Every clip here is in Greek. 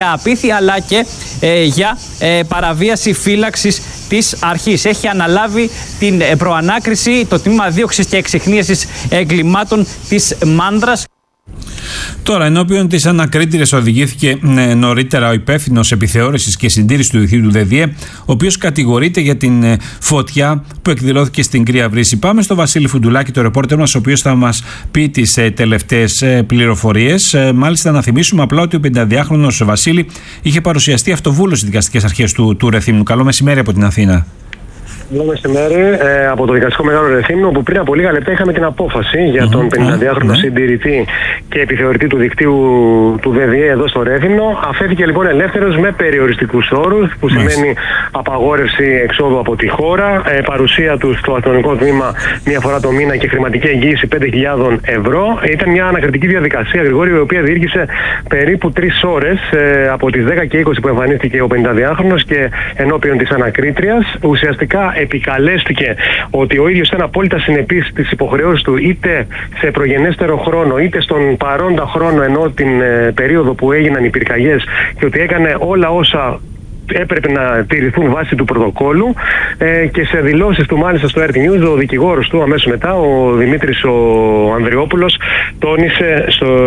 για απίθεια αλλά και για παραβίαση φύλαξης της αρχής. Έχει αναλάβει την προανάκριση το τμήμα δίωξης και εξιχνίασης εγκλημάτων της Μάνδρας. Τώρα, ενώπιον της ανακρίτριας οδηγήθηκε νωρίτερα ο υπεύθυνος επιθεώρησης και συντήρησης του δικτύου του ΔΔΕ, ο οποίος κατηγορείται για την φωτιά που εκδηλώθηκε στην Κρία Βρύση. Πάμε στο Βασίλη Φουντουλάκη, το ρεπόρτερ μας, ο οποίος θα μας πει τις τελευταίες πληροφορίες. Μάλιστα, να θυμίσουμε απλά ότι ο 52χρονος Βασίλη είχε παρουσιαστεί αυτοβούλος στις δικαστικές αρχές του Ρεθύμνου. Καλό μεσημέρι από την Αθήνα. Καλό μεσημέρι από το Δικαστικό Μεγάλο Ρεθύμνο, όπου πριν από λίγα λεπτά είχαμε την απόφαση για τον 52χρονο συντηρητή και επιθεωρητή του δικτύου του ΔΔΕ εδώ στο Ρέθυμνο. Αφέθηκε λοιπόν ελεύθερος με περιοριστικούς όρους, που σημαίνει απαγόρευση εξόδου από τη χώρα, παρουσία του στο αστυνομικό τμήμα μία φορά το μήνα και χρηματική εγγύηση 5.000 ευρώ. Ήταν μια ανακριτική διαδικασία, Γρηγόρη, η οποία διήρκησε περίπου 3 ώρες από τις 10 και 20 που εμφανίστηκε ο 52χρονος και ενώπιον της ανακρίτριας. Ουσιαστικά επικαλέστηκε ότι ο ίδιος ήταν απόλυτα συνεπής στις υποχρεώσεις του, είτε σε προγενέστερο χρόνο είτε στον παρόντα χρόνο, ενώ την περίοδο που έγιναν οι πυρκαγιές, και ότι έκανε όλα όσα έπρεπε να τηρηθούν βάσει του πρωτοκόλου, και σε δηλώσεις του μάλιστα στο RT News ο δικηγόρος του αμέσως μετά, ο Δημήτρης ο Ανδριόπουλος, τόνισε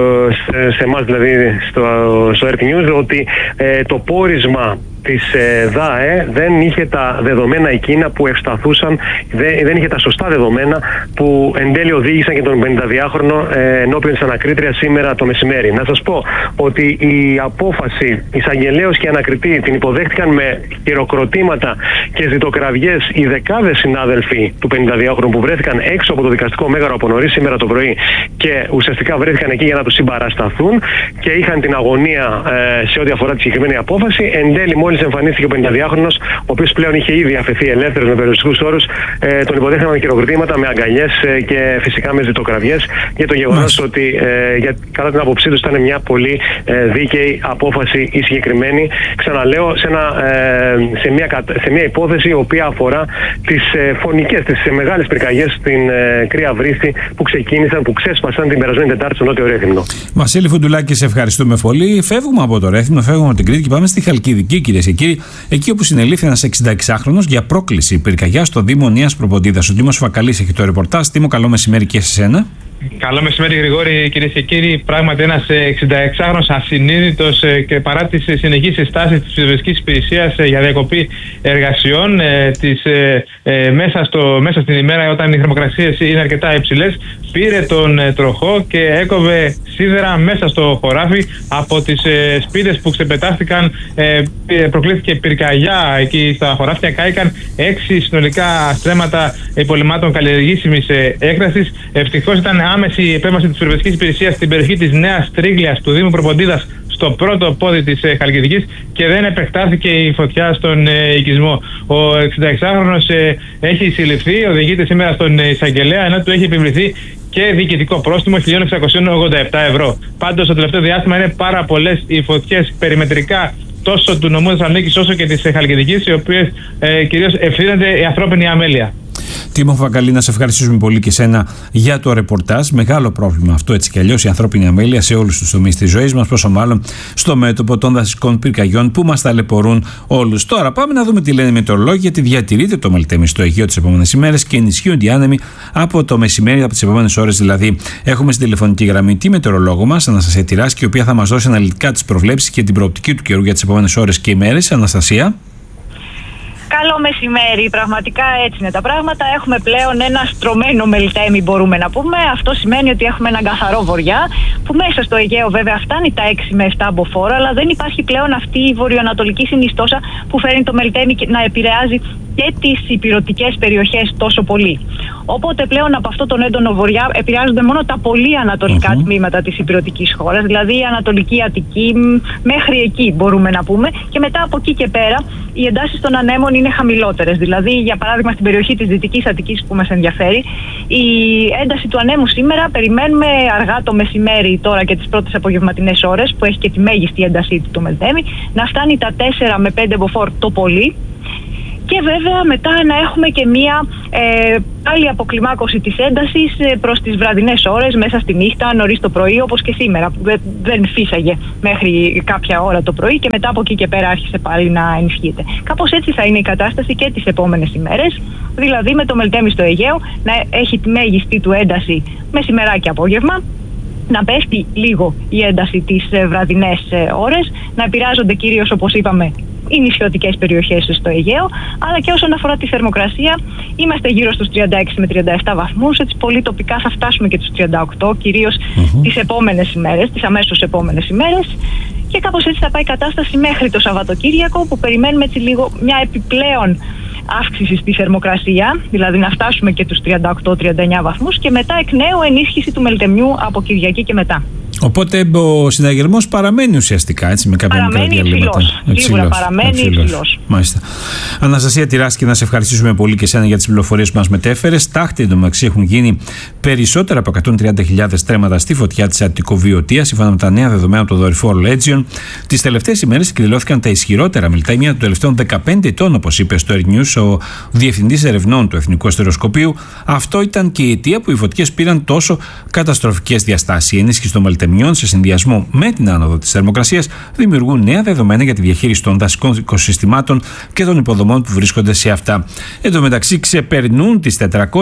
σε εμάς δηλαδή στο RT News ότι το πόρισμα της ΔΑΕ δεν είχε τα δεδομένα εκείνα που ευσταθούσαν, δεν είχε τα σωστά δεδομένα που εν τέλει οδήγησαν και τον 52χρονο ενώπιον της ανακρίτριας σήμερα το μεσημέρι. Να σας πω ότι η απόφαση εισαγγελέως και ανακριτή την υποδέχτηκαν με χειροκροτήματα και ζητοκραυγές οι δεκάδες συνάδελφοι του 52χρονου που βρέθηκαν έξω από το δικαστικό μέγαρο από νωρίς σήμερα το πρωί και ουσιαστικά βρέθηκαν εκεί για να τους συμπαρασταθούν και είχαν την αγωνία σε ό,τι αφορά τη συγκεκριμένη απόφαση. Εν τέλει, μόλις εμφανίστηκε ο 52χρονος, ο οποίος πλέον είχε ήδη αφαιθεί ελεύθερος με περιοριστικούς όρους, τον υποδέχτηκαν με χειροκροτήματα, με αγκαλιές και φυσικά με ζητοκραυγές, για το γεγονός ότι κατά την άποψή του ήταν μια πολύ δίκαιη απόφαση η συγκεκριμένη. Ξαναλέω, σε μια υπόθεση η οποία αφορά τις φωνικές, τις μεγάλες πυρκαγιές στην Κρία Βρύση που ξεκίνησαν, που ξέσπασαν την περασμένη Τετάρτη στο Νότιο Ρέθυμνο. Βασίλη Φουντουλάκη, σε ευχαριστούμε πολύ. Φεύγουμε από το Ρέθυμνο, φεύγουμε από την Κρήτη και πάμε στη Χαλκιδική, κυρίες και κύριοι, εκεί όπου συνελήφθη ένας 66χρονος για πρόκληση πυρκαγιά στο Δήμο Νέας Προποντίδας. Ο Τίμος Φακαλής έχει το ρεπορτάζ. Τίμο, καλό μεσημέρι και σε σένα. Καλό μεσημέρι, Γρηγόρη, κυρίες και κύριοι. Πράγματι, ένας 66χρονος ασυνείδητος και παρά τις συνεχείς συστάσεις της πυροσβεστικής υπηρεσίας για διακοπή εργασιών μέσα στην ημέρα, όταν οι θερμοκρασίες είναι αρκετά υψηλές, πήρε τον τροχό και έκοβε σίδερα μέσα στο χωράφι από τις σπίδες που ξεπετάστηκαν. Προκλήθηκε πυρκαγιά εκεί στα χωράφια. Κάηκαν 6 συνολικά στρέμματα υπολειμμάτων καλλιεργήσιμης έκτασης. Ευτυχώς ήταν άμεση η επέμβαση της πυροσβεστικής υπηρεσίας στην περιοχή της Νέας Τρίγλιας του Δήμου Προποντίδας, στο πρώτο πόδι της Χαλκιδικής, και δεν επεκτάθηκε η φωτιά στον οικισμό. Ο 66χρονος έχει συλληφθεί, οδηγείται σήμερα στον εισαγγελέα, ενώ του έχει επιβληθεί και διοικητικό πρόστιμο 1.687 ευρώ. Πάντως, το τελευταίο διάστημα είναι πάρα πολλές οι φωτιές περιμετρικά τόσο του νομού Θεσσαλονίκης όσο και της Χαλκιδικής, οι οποίες κυρίως ευθύνεται η ανθρώπινη αμέλεια. Τίμο Φακαλή, να σε ευχαριστήσουμε πολύ και σένα για το ρεπορτάζ. Μεγάλο πρόβλημα αυτό, έτσι κι αλλιώς, η ανθρώπινη αμέλεια σε όλους τους τομείς της ζωής μας, πόσο μάλλον στο μέτωπο των δασικών πυρκαγιών που μας ταλαιπωρούν όλους. Τώρα πάμε να δούμε τι λένε οι μετεωρολόγοι, γιατί διατηρείται το Μελτέμι στο Αιγαίο τις επόμενες ημέρες και ενισχύονται οι άνεμοι από το μεσημέρι, από τις επόμενες ώρες δηλαδή. Έχουμε στην τηλεφωνική γραμμή τη μετεωρολόγο μας, Αναστασία Τυράσκη, η οποία θα μας δώσει αναλυτικά τις προβλέψεις και την προοπτική του καιρού για τις επόμενες ώρες και ημέρες. Αναστασία. Καλό μεσημέρι. Πραγματικά έτσι είναι τα πράγματα. Έχουμε πλέον ένα στρωμένο Μελτέμι, μπορούμε να πούμε. Αυτό σημαίνει ότι έχουμε έναν καθαρό βορειά, που μέσα στο Αιγαίο βέβαια φτάνει τα 6 με 7 μποφόρ, αλλά δεν υπάρχει πλέον αυτή η βορειοανατολική συνιστόσα που φέρνει το Μελτέμι να επηρεάζει και τις ηπειρωτικές περιοχές τόσο πολύ. Οπότε πλέον από αυτό τον έντονο βορειά επηρεάζονται μόνο τα πολύ ανατολικά τμήματα της ηπειρωτικής χώρας, δηλαδή η Ανατολική Αττική, μέχρι εκεί μπορούμε να πούμε, και μετά από εκεί και πέρα οι εντάσεις των ανέμων είναι χαμηλότερες. Δηλαδή, για παράδειγμα, στην περιοχή της Δυτικής Αττικής που μας ενδιαφέρει, η ένταση του ανέμου σήμερα περιμένουμε αργά το μεσημέρι τώρα και τις πρώτες απογευματινές ώρες, που έχει και τη μέγιστη έντασή του το Μελτέμι, να φτάνει τα 4 με 5 μποφόρ το πολύ. και βέβαια μετά να έχουμε και μία άλλη αποκλιμάκωση της έντασης προς τις βραδινές ώρες, μέσα στη νύχτα, νωρίς το πρωί, όπως και σήμερα που δεν φύσαγε μέχρι κάποια ώρα το πρωί και μετά από εκεί και πέρα άρχισε πάλι να ενισχύεται. Κάπως έτσι θα είναι η κατάσταση και τις επόμενες ημέρες, δηλαδή με το Μελτέμι στο Αιγαίο να έχει τη μέγιστη του ένταση μεσημεράκι και απόγευμα, να πέφτει λίγο η ένταση τις βραδινές ώρες, να επηρεάζονται κυρίως, όπως είπαμε, οι νησιωτικές περιοχές στο Αιγαίο, αλλά και όσον αφορά τη θερμοκρασία, είμαστε γύρω στους 36 με 37 βαθμούς, έτσι πολύ τοπικά θα φτάσουμε και τους 38, κυρίως τις επόμενες ημέρες, τις αμέσως επόμενες ημέρες, και κάπως έτσι θα πάει η κατάσταση μέχρι το Σαββατοκύριακο, που περιμένουμε έτσι λίγο μια επιπλέον αύξηση στη θερμοκρασία, δηλαδή να φτάσουμε και τους 38-39 βαθμούς και μετά εκ νέου ενίσχυση του Μελτεμιού από Κυριακή και μετά. Οπότε ο συναγερμός παραμένει ουσιαστικά, έτσι, με κάποια μικρά διαλύματα. Σίγουρα παραμένει υψηλός. Μάλιστα. Αναστασία Τυράσσκη, να σε ευχαριστήσουμε πολύ και εσένα για τις πληροφορίες που μας μετέφερες. Τάχτη εντωμεταξύ έχουν γίνει περισσότερα από 130.000 στρέμματα στη φωτιά της Αττικοβιωτίας, σύμφωνα με τα νέα δεδομένα από το δορυφόρο Legion. Τις τελευταίες ημέρες εκδηλώθηκαν τα ισχυρότερα μιλτέμια των τελευταίων 15 ετών, όπως είπε στο Air News ο Διευθυντής Ερευνών του Εθνικού Αστεροσκοπείου. Αυτό ήταν και η αιτία που οι φωτιές πήραν τόσο καταστροφικές διαστάσεις. Η ενίσχυση των μελτεμιών σε συνδυασμό με την άνοδο της θερμοκρασίας δημιουργούν νέα δεδομένα για τη διαχείριση των δασικών οικοσυστημάτων και των υποδομών που βρίσκονται σε αυτά. Εν τω μεταξύ, ξεπερνούν τις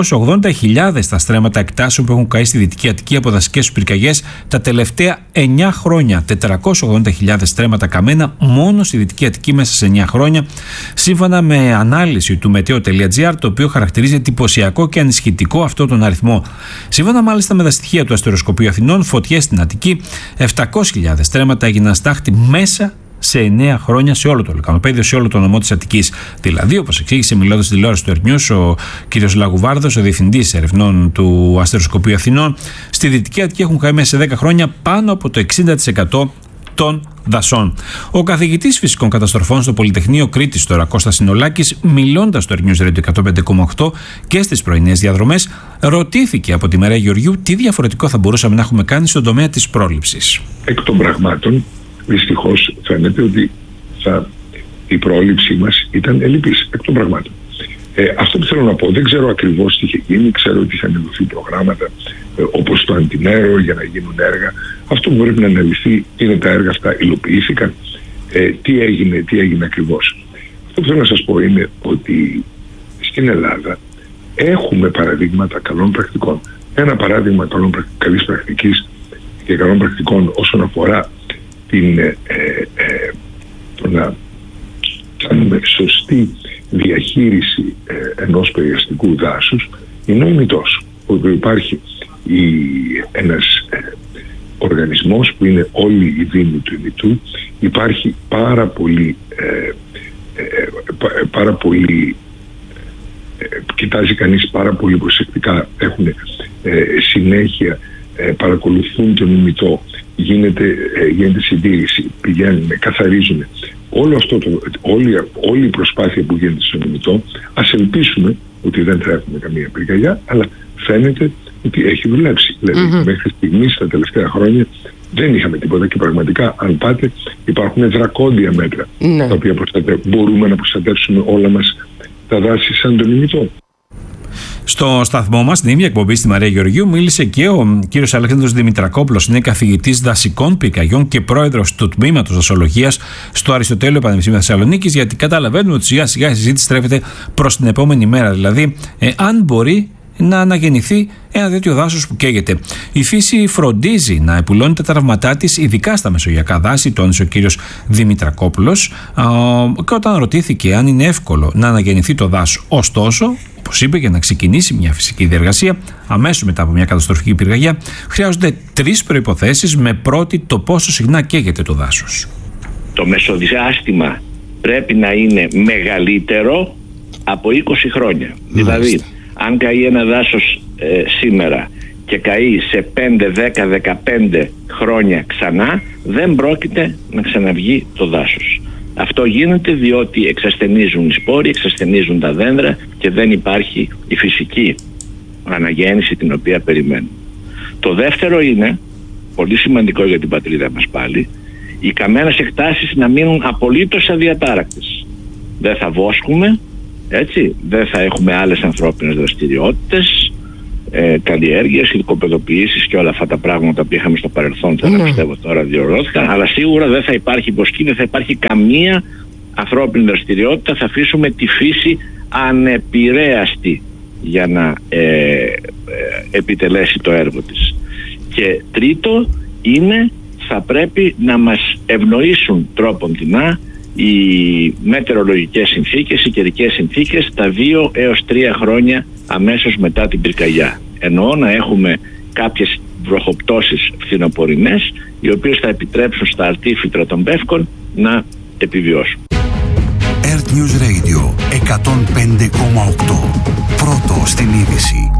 480.000 τα στρέμματα εκτάσεων που έχουν καεί στη Δυτική Αττική από δασικές πυρκαγιές τα τελευταία 9 χρόνια. 480.000 στρέμματα καμένα μόνο στη Δυτική Αττική μέσα σε 9 χρόνια, σύμφωνα με ανάλυση του Meteo.gr, το οποίο χαρακτηρίζει εντυπωσιακό και ανισχυτικό αυτό τον αριθμό. Σύμφωνα μάλιστα με τα στοιχεία του Αστεροσκοπείου Αθηνών, φωτιές στην Αττική, 700.000 στρέμματα έγιναν στάχτη μέσα σε 9 χρόνια σε όλο το λεκανοπέδιο, σε όλο το νομό της Αττικής. Δηλαδή, όπως εξήγησε μιλώντας στη τηλεόραση του Air News ο κ. Λαγουβάρδος, ο Διευθυντής Ερευνών του Αστεροσκοπείου Αθηνών, στη Δυτική Αττική έχουν καεί μέσα σε 10 χρόνια πάνω από το 60% των δασών. Ο καθηγητής φυσικών καταστροφών στο Πολυτεχνείο Κρήτης, τώρα Κώστας Συνολάκης, μιλώντας στο Air News Radio 105,8 και στις πρωινές διαδρομές, ρωτήθηκε από τη Μαρία Γεωργιού τι διαφορετικό θα μπορούσαμε να έχουμε κάνει στον τομέα της πρόληψης. Εκ των πραγμάτων, δυστυχώς φαίνεται ότι η πρόληψή μας ήταν ελλειπής. Εκ των πραγμάτων. Αυτό που θέλω να πω, δεν ξέρω ακριβώς τι είχε γίνει. Ξέρω ότι είχαν δοθεί προγράμματα όπως το Αντινέρο για να γίνουν έργα. Αυτό που πρέπει να αναλυθεί είναι τα έργα αυτά υλοποιήθηκαν, τι έγινε ακριβώς. Αυτό που θέλω να σας πω είναι ότι στην Ελλάδα έχουμε παραδείγματα καλών πρακτικών. Ένα παράδειγμα καλής πρακτικής και καλών πρακτικών όσον αφορά το να κάνουμε σωστή διαχείριση ενός περιαστικού δάσους είναι ο ημιτός, όπου υπάρχει ένας οργανισμός που είναι όλη η δήμη του ημιτού. Υπάρχει πάρα πολύ κοιτάζει κανείς πάρα πολύ προσεκτικά, έχουν συνέχεια, παρακολουθούν τον ημιτό, γίνεται συντήρηση, πηγαίνουν, καθαρίζουν. Όλο αυτό όλη η προσπάθεια που γίνεται στον ημιτό, ας ελπίσουμε ότι δεν θα έχουμε καμία πυρκαγιά, αλλά φαίνεται ότι έχει δουλέψει. Δηλαδή μέχρι στιγμής τα τελευταία χρόνια δεν είχαμε τίποτα και πραγματικά αν πάτε υπάρχουν δρακόντια μέτρα τα οποία μπορούμε να προστατεύσουμε όλα μας τα δάση σαν τον ημιτό. Στο σταθμό μας, στην ίδια εκπομπή στη Μαρία Γεωργιού, μίλησε και ο κύριος Αλέξανδρος Δημητρακόπουλος, είναι καθηγητής δασικών πυρκαγιών και πρόεδρος του τμήματος δασολογίας στο Αριστοτέλειο Πανεπιστήμιο Θεσσαλονίκης, γιατί καταλαβαίνουμε ότι σιγά σιγά η συζήτηση στρέφεται προς την επόμενη μέρα. Δηλαδή, αν μπορεί να αναγεννηθεί ένα τέτοιο δάσος που καίγεται. Η φύση φροντίζει να επουλώνει τα τραυματά της, ειδικά στα μεσογειακά δάση, τόνισε ο κύριος Δημητρακόπουλος. Και όταν ρωτήθηκε αν είναι εύκολο να αναγεννηθεί το δάσος, ωστόσο, όπως είπε, για να ξεκινήσει μια φυσική διεργασία, αμέσως μετά από μια καταστροφική πυρκαγιά, χρειάζονται 3 προϋποθέσεις, με πρώτη το πόσο συχνά καίγεται το δάσος. Το μεσοδιάστημα πρέπει να είναι μεγαλύτερο από 20 χρόνια. Δηλαδή, αν καεί ένα δάσος σήμερα και καεί σε 5, 10, 15 χρόνια ξανά, δεν πρόκειται να ξαναβγεί το δάσος. Αυτό γίνεται διότι εξασθενίζουν οι σπόροι, εξασθενίζουν τα δέντρα και δεν υπάρχει η φυσική αναγέννηση την οποία περιμένουμε. Το δεύτερο είναι, πολύ σημαντικό για την πατρίδα μας πάλι, οι καμένες εκτάσεις να μείνουν απολύτως αδιατάρακτες. Δεν θα βόσκουμε, Έτσι, δεν θα έχουμε άλλες ανθρώπινες δραστηριότητες, καλλιέργειες, ειδικοπαιδοποιήσεις και όλα αυτά τα πράγματα που είχαμε στο παρελθόν, πιστεύω τώρα διοργανώθηκαν, αλλά σίγουρα δεν θα υπάρχει υποσκήνη, δεν θα υπάρχει καμία ανθρώπινη δραστηριότητα, θα αφήσουμε τη φύση ανεπηρέαστη για να επιτελέσει το έργο της. Και τρίτο είναι, θα πρέπει να μας ευνοήσουν τρόποντινά οι μετεωρολογικές συνθήκες, οι καιρικές συνθήκες τα 2 έως 3 χρόνια αμέσως μετά την πυρκαγιά. Εννοώ να έχουμε κάποιες βροχοπτώσεις φθινοπορεινές, οι οποίες θα επιτρέψουν στα αρτίφυτρα των πεύκων να επιβιώσουν. Earth News Radio 105,8. Πρώτο στην είδηση.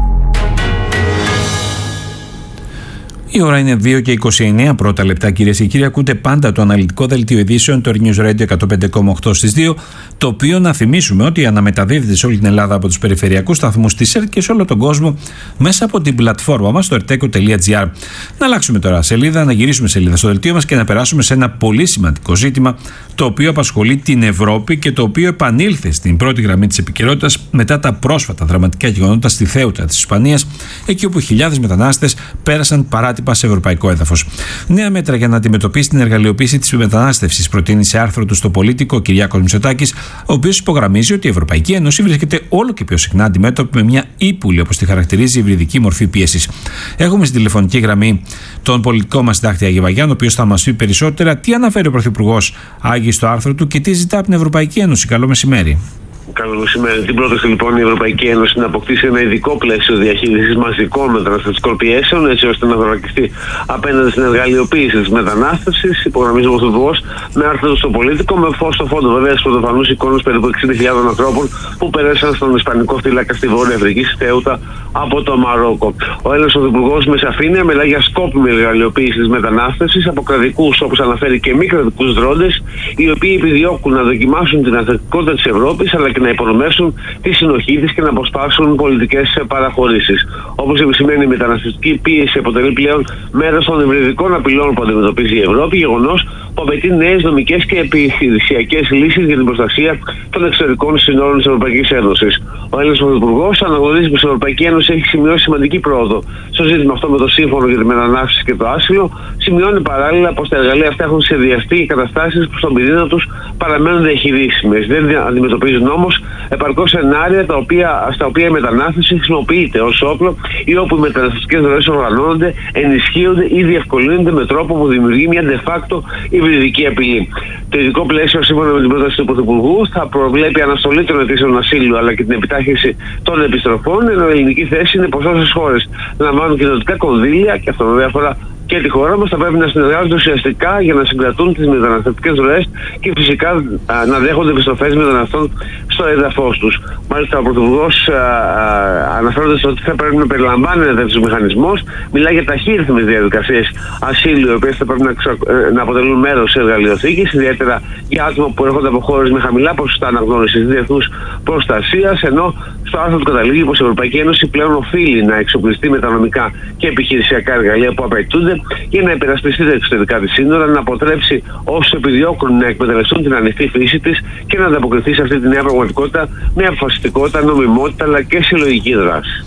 Η ώρα είναι 2 και 29 πρώτα λεπτά, κυρίες και κύριοι. Ακούτε πάντα το αναλυτικό δελτίο ειδήσεων, το Earth News Radio 105,8 στις 2, το οποίο να θυμίσουμε ότι αναμεταδίδεται σε όλη την Ελλάδα από τους περιφερειακούς σταθμούς της ΕΡΤ και σε όλο τον κόσμο μέσα από την πλατφόρμα μας, το erteco.gr. Να αλλάξουμε τώρα σελίδα, να γυρίσουμε σελίδα στο δελτίο μας και να περάσουμε σε ένα πολύ σημαντικό ζήτημα, το οποίο απασχολεί την Ευρώπη και το οποίο επανήλθε στην πρώτη γραμμή της επικαιρότητας μετά τα πρόσφατα δραματικά γεγονότα στη Θέουτα της Ισπανίας, εκεί όπου χιλιάδες μετανάστες πέρασαν παράτυπα σε ευρωπαϊκό έδαφος. Νέα μέτρα για να αντιμετωπίσει την εργαλειοποίηση της μετανάστευσης προτείνει σε άρθρο του στο Πολίτικο ο Κυριάκος Μητσοτάκης, ο οποίος υπογραμμίζει ότι η Ευρωπαϊκή Ένωση βρίσκεται όλο και πιο συχνά αντιμέτωπη με μια ύπουλη, όπως τη χαρακτηρίζει, υβριδική μορφή πίεσης. Έχουμε στην τηλεφωνική γραμμή τον πολιτικό μας συντάκτη Άγη Βαγιάννη, ο οποίος θα μας πει περισσότερα τι αναφέρει ο Πρωθυπουργός Άγη στο άρθρο του και τι ζητά από την Ευρωπαϊκή Ένωση. Καλό μεσημέρι. Καλό μεσημέρι. Την πρόταση λοιπόν η Ευρωπαϊκή Ένωση να αποκτήσει ένα ειδικό πλαίσιο διαχείρισης μαζικών μεταναστευτικών πιέσεων, έτσι ώστε να δωρακιστεί απέναντι στην εργαλειοποίηση της μετανάστευσης. Υπογραμμίζει ο Πρωθυπουργός με άρθρο στο Πολίτικο, με φως στο φόντο βέβαια στις πρωτοφανούς εικόνες περίπου 60.000 ανθρώπων που περάσαν στον Ισπανικό θύλακα στη Βόρεια Αφρική, στη Θέουτα, από το Μαρόκο. Ο Έλληνας Πρωθυπουργός με σαφήνεια μιλάει για σκόπιμη εργαλειοποίηση της μετανάστευσης από κρατικούς, όπως αναφέρει, και μη κρατικούς δρόντες, οι οποίοι επιδιώκουν να δοκιμάσουν την ανθεκτικότητα της Ευρώπης, αλλά και να υπονομεύσουν τη συνοχή της και να αποσπάσουν πολιτικές παραχωρήσεις. Όπως επισημαίνει, η μεταναστευτική πίεση αποτελεί πλέον μέρος των υβριδικών απειλών που αντιμετωπίζει η Ευρώπη, γεγονός που απαιτεί νέες νομικές και επιχειρησιακές λύσεις για την προστασία των εξωτερικών συνόρων της Ευρωπαϊκής Ένωσης. Ο Έλληνας Πρωθυπουργός αναγνωρίζει πως η Ευρωπαϊκή Ένωση έχει σημειώσει σημαντική πρόοδο στο ζήτημα αυτό με το Σύμφωνο για τη Μετανάστευση και το Άσυλο. Σημειώνει παράλληλα πως τα εργαλεία αυτά έχουν σχεδιαστεί και οι καταστάσεις που στον πυρήνα τους παραμένουν διαχειρίσιμες. Δεν αντιμετωπίζουν όμως επαρκώς σενάρια στα οποία η μετανάστευση χρησιμοποιείται ως όπλο ή όπου οι μεταναστευτικές ροές οργανώνονται, ενισχύονται ή διευκολύνονται με τρόπο που δημιουργεί μια de facto υβριδική απειλή. Το ειδικό πλαίσιο, σύμφωνα με την πρόταση του Πρωθυπουργού, θα προβλέπει αναστολή των αιτήσεων ασύλου αλλά και την επιτάχυνση των επιστροφών, ενώ η ελληνική θέση είναι πως όσες χώρες λαμβάνουν κοινοτικά κονδύλια, και αυτό βέβαια αφορά και τη χώρα μας, θα πρέπει να συνεργάζονται ουσιαστικά για να συγκρατούν τις μεταναστευτικές ροές και φυσικά να δέχονται επιστροφές μεταναστών στο έδαφος τους. Μάλιστα, ο Πρωθυπουργός, αναφέροντας ότι θα πρέπει να περιλαμβάνει ένα τέτοιο μηχανισμός, μιλάει για ταχύρυθμες διαδικασίες ασύλου, οι οποίες θα πρέπει να αποτελούν μέρος της εργαλειοθήκης, ιδιαίτερα για άτομα που έρχονται από χώρες με χαμηλά ποσοστά αναγνώρισης διεθνούς προστασίας, ενώ στο άρθρο του καταλήγει πως η Ευρωπαϊκή Ένωση πλέον οφείλει να εξοπλιστεί με τα νομικά και επιχειρησιακά εργαλεία που απαιτούνται για να υπερασπιστεί τα εξωτερικά της σύνορα, να αποτρέψει όσους επιδιώκουν να εκμεταλλευτούν την ανοιχτή φύση της και να ανταποκριθεί σε αυτή τη νέα πραγματικότητα με αποφασιστικότητα, νομιμότητα αλλά και συλλογική δράση.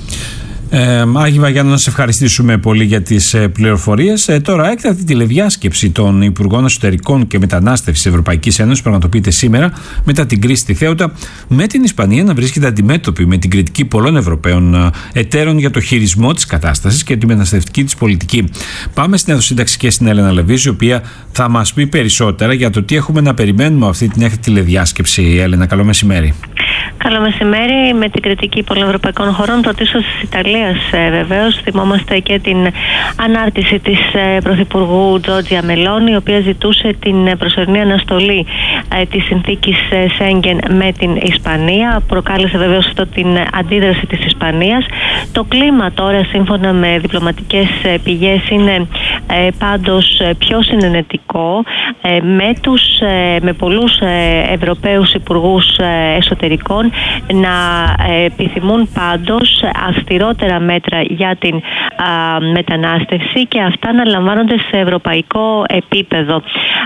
Άγη Βαγιάννη, να σε ευχαριστήσουμε πολύ για τις πληροφορίες. Τώρα, έκτακτη τηλεδιάσκεψη των Υπουργών Εσωτερικών και Μετανάστευσης Ευρωπαϊκής Ένωσης πραγματοποιείται σήμερα μετά την κρίση στη Θέουτα, με την Ισπανία να βρίσκεται αντιμέτωπη με την κριτική πολλών Ευρωπαίων εταίρων για το χειρισμό της κατάστασης και τη μεταναστευτική της πολιτική. Πάμε στην Εδωσύνταξη και στην Έλενα Λεβίζη, η οποία θα μας πει περισσότερα για το τι έχουμε να περιμένουμε αυτή την έκτακτη τηλεδιάσκεψη. Έλενα, καλό μεσημέρι. Καλό μεσημέρι. Με την κριτική πολλών ευρωπαϊκών χωρών, πρωτίστως της Ιταλίας βεβαίως, θυμόμαστε και την ανάρτηση της Πρωθυπουργού Τζόρτζια Μελόνι, η οποία ζητούσε την προσωρινή αναστολή της συνθήκης Σέγγεν με την Ισπανία. Προκάλεσε βεβαίως αυτό την αντίδραση της Ισπανίας. Το κλίμα τώρα, σύμφωνα με διπλωματικές πηγές, είναι πάντως πιο συνενετικό με πολλούς Ευρωπαίους υπουργούς εσωτερικών να επιθυμούν πάντως αυστηρότερα μέτρα για την μετανάστευση και αυτά να λαμβάνονται σε ευρωπαϊκό επίπεδο.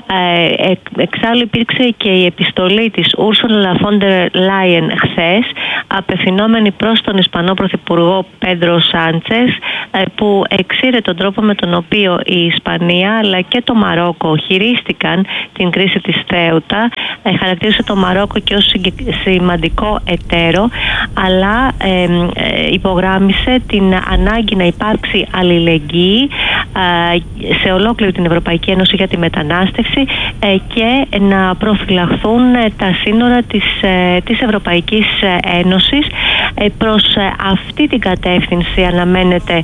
Εξάλλου υπήρξε και η επιστολή της Ursula von der Leyen χθες, απευθυνόμενη προς τον Ισπανό Πρωθυπουργό Πέντρο Σάντσες, που εξήρε τον τρόπο με τον οποίο η Ισπανία αλλά και το Μαρόκο χειρίστηκαν την κρίση της Θέουτα. Χαρακτήρισε το Μαρόκο και ως σημαντικό εταίρο, αλλά υπογράμμισε την ανάγκη να υπάρξει αλληλεγγύη σε ολόκληρη την Ευρωπαϊκή Ένωση για τη μετανάστευση και να προφυλαχθούν τα σύνορα της Ευρωπαϊκής Ένωσης. Προς αυτή την κατεύθυνση αναμένεται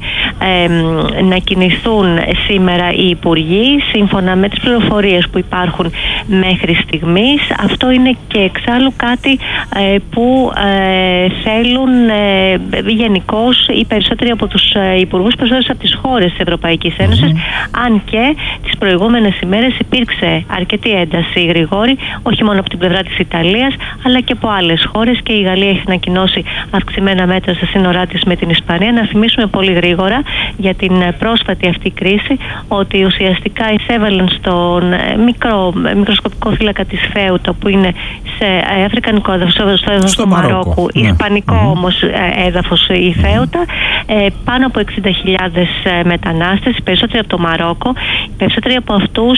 να κινηθούν σήμερα οι Υπουργοί, σύμφωνα με τις πληροφορίες που υπάρχουν μέχρι στιγμής. Αυτό είναι και εξάλλου κάτι που θέλουν γενικώς οι περισσότεροι από τους υπουργούς, περισσότερες από τις χώρες της Ευρωπαϊκής Ένωσης, αν και τις προηγούμενες ημέρες υπήρξε αρκετή ένταση, Γρηγόρη, όχι μόνο από την πλευρά της Ιταλίας, αλλά και από άλλες χώρες, και η Γαλλία έχει ανακοινώσει αυξημένα μέτρα στα σύνορά της με την Ισπανία. Να θυμίσουμε πολύ γρήγορα για την πρόσφατη αυτή κρίση ότι ουσιαστικά εισέβαλαν στον μικροσκοπικό φύλακα της Θέουτα, που είναι σε αφρικανικό έδαφος, στο έδαφος του Μαρόκου, ισπανικό όμως έδαφος η Θέουτα, πάνω από 60.000 μετανάστες, περισσότεροι από το Μαρόκο. Οι περισσότεροι από αυτούς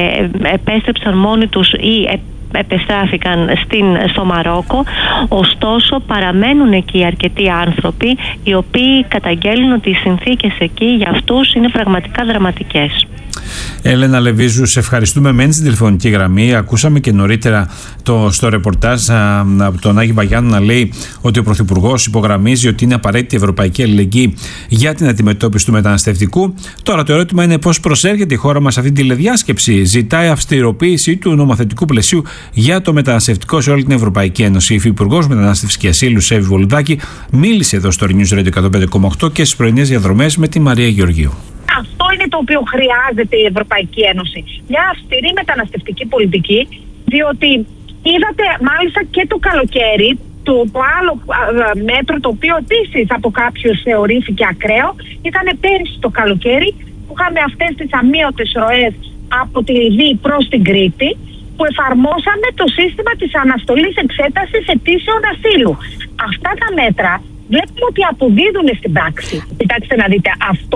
επέστρεψαν μόνοι τους ή επεστράφηκαν στο Μαρόκο. Ωστόσο παραμένουν εκεί αρκετοί άνθρωποι οι οποίοι καταγγέλνουν ότι οι συνθήκες εκεί για αυτούς είναι πραγματικά δραματικές. Έλενα Λεβίζου, σε ευχαριστούμε. Μένει στην τηλεφωνική γραμμή. Ακούσαμε και νωρίτερα στο ρεπορτάζ από τον Άγη Βαγιάννου να λέει ότι ο Πρωθυπουργός υπογραμμίζει ότι είναι απαραίτητη η ευρωπαϊκή αλληλεγγύη για την αντιμετώπιση του μεταναστευτικού. Τώρα το ερώτημα είναι πώς προσέρχεται η χώρα μας σε αυτή τη τηλεδιάσκεψη. Ζητάει αυστηροποίηση του νομοθετικού πλαισίου για το μεταναστευτικό σε όλη την Ευρωπαϊκή Ένωση. Η Υφυπουργός Μετανάστευσης και Ασύλου, Σέβη Βολουδάκη, μίλησε εδώ στο News Radio 105,8 και στις πρωινές διαδρομές με τη Μαρία Γεωργίου. Αυτό είναι το οποίο χρειάζεται η Ευρωπαϊκή Ένωση. Μια αυστηρή μεταναστευτική πολιτική, διότι είδατε μάλιστα και το καλοκαίρι το άλλο μέτρο, το οποίο επίσης από κάποιους θεωρήθηκε ακραίο, ήταν πέρυσι το καλοκαίρι που είχαμε αυτές τις αμείωτες ροές από τη Λιβύη προς την Κρήτη, που εφαρμόσαμε το σύστημα της αναστολής εξέτασης αιτήσεων ασύλου. Αυτά τα μέτρα βλέπουμε ότι αποδίδουν στην πράξη. Κοιτάξτε να δείτε, αυτό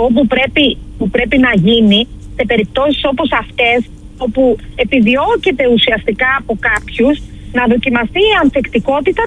που πρέπει να γίνει σε περιπτώσεις όπως αυτές, όπου επιδιώκεται ουσιαστικά από κάποιους να δοκιμαστεί η ανθεκτικότητα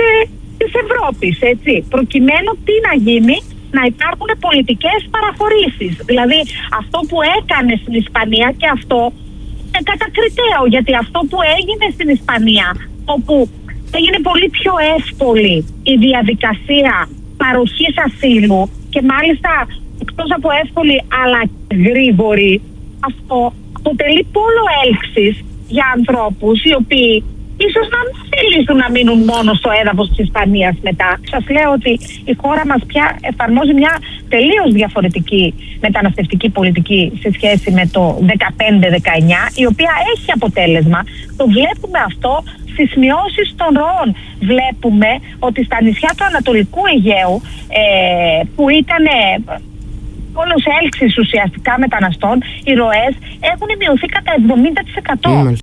της Ευρώπης, έτσι, προκειμένου τι να γίνει, να υπάρχουν πολιτικές παραχωρήσεις. Δηλαδή αυτό που έκανε στην Ισπανία, και αυτό είναι κατακριτέο, γιατί αυτό που έγινε στην Ισπανία, όπου έγινε πολύ πιο εύκολη η διαδικασία παροχής ασύλου, και μάλιστα εκτός από εύκολη αλλά γρήγορη, αυτό αποτελεί πόλο έλξης για ανθρώπους οι οποίοι ίσως να μην θελήσουν να μείνουν μόνο στο έδαφος της Ισπανίας μετά. Σας λέω ότι η χώρα μας πια εφαρμόζει μια τελείως διαφορετική μεταναστευτική πολιτική σε σχέση με το 15-19, η οποία έχει αποτέλεσμα. Το βλέπουμε αυτό στις μειώσεις των ροών. Βλέπουμε ότι στα νησιά του Ανατολικού Αιγαίου, που ήταν όλος έλξης ουσιαστικά μεταναστών, οι ροές έχουν μειωθεί κατά 70%.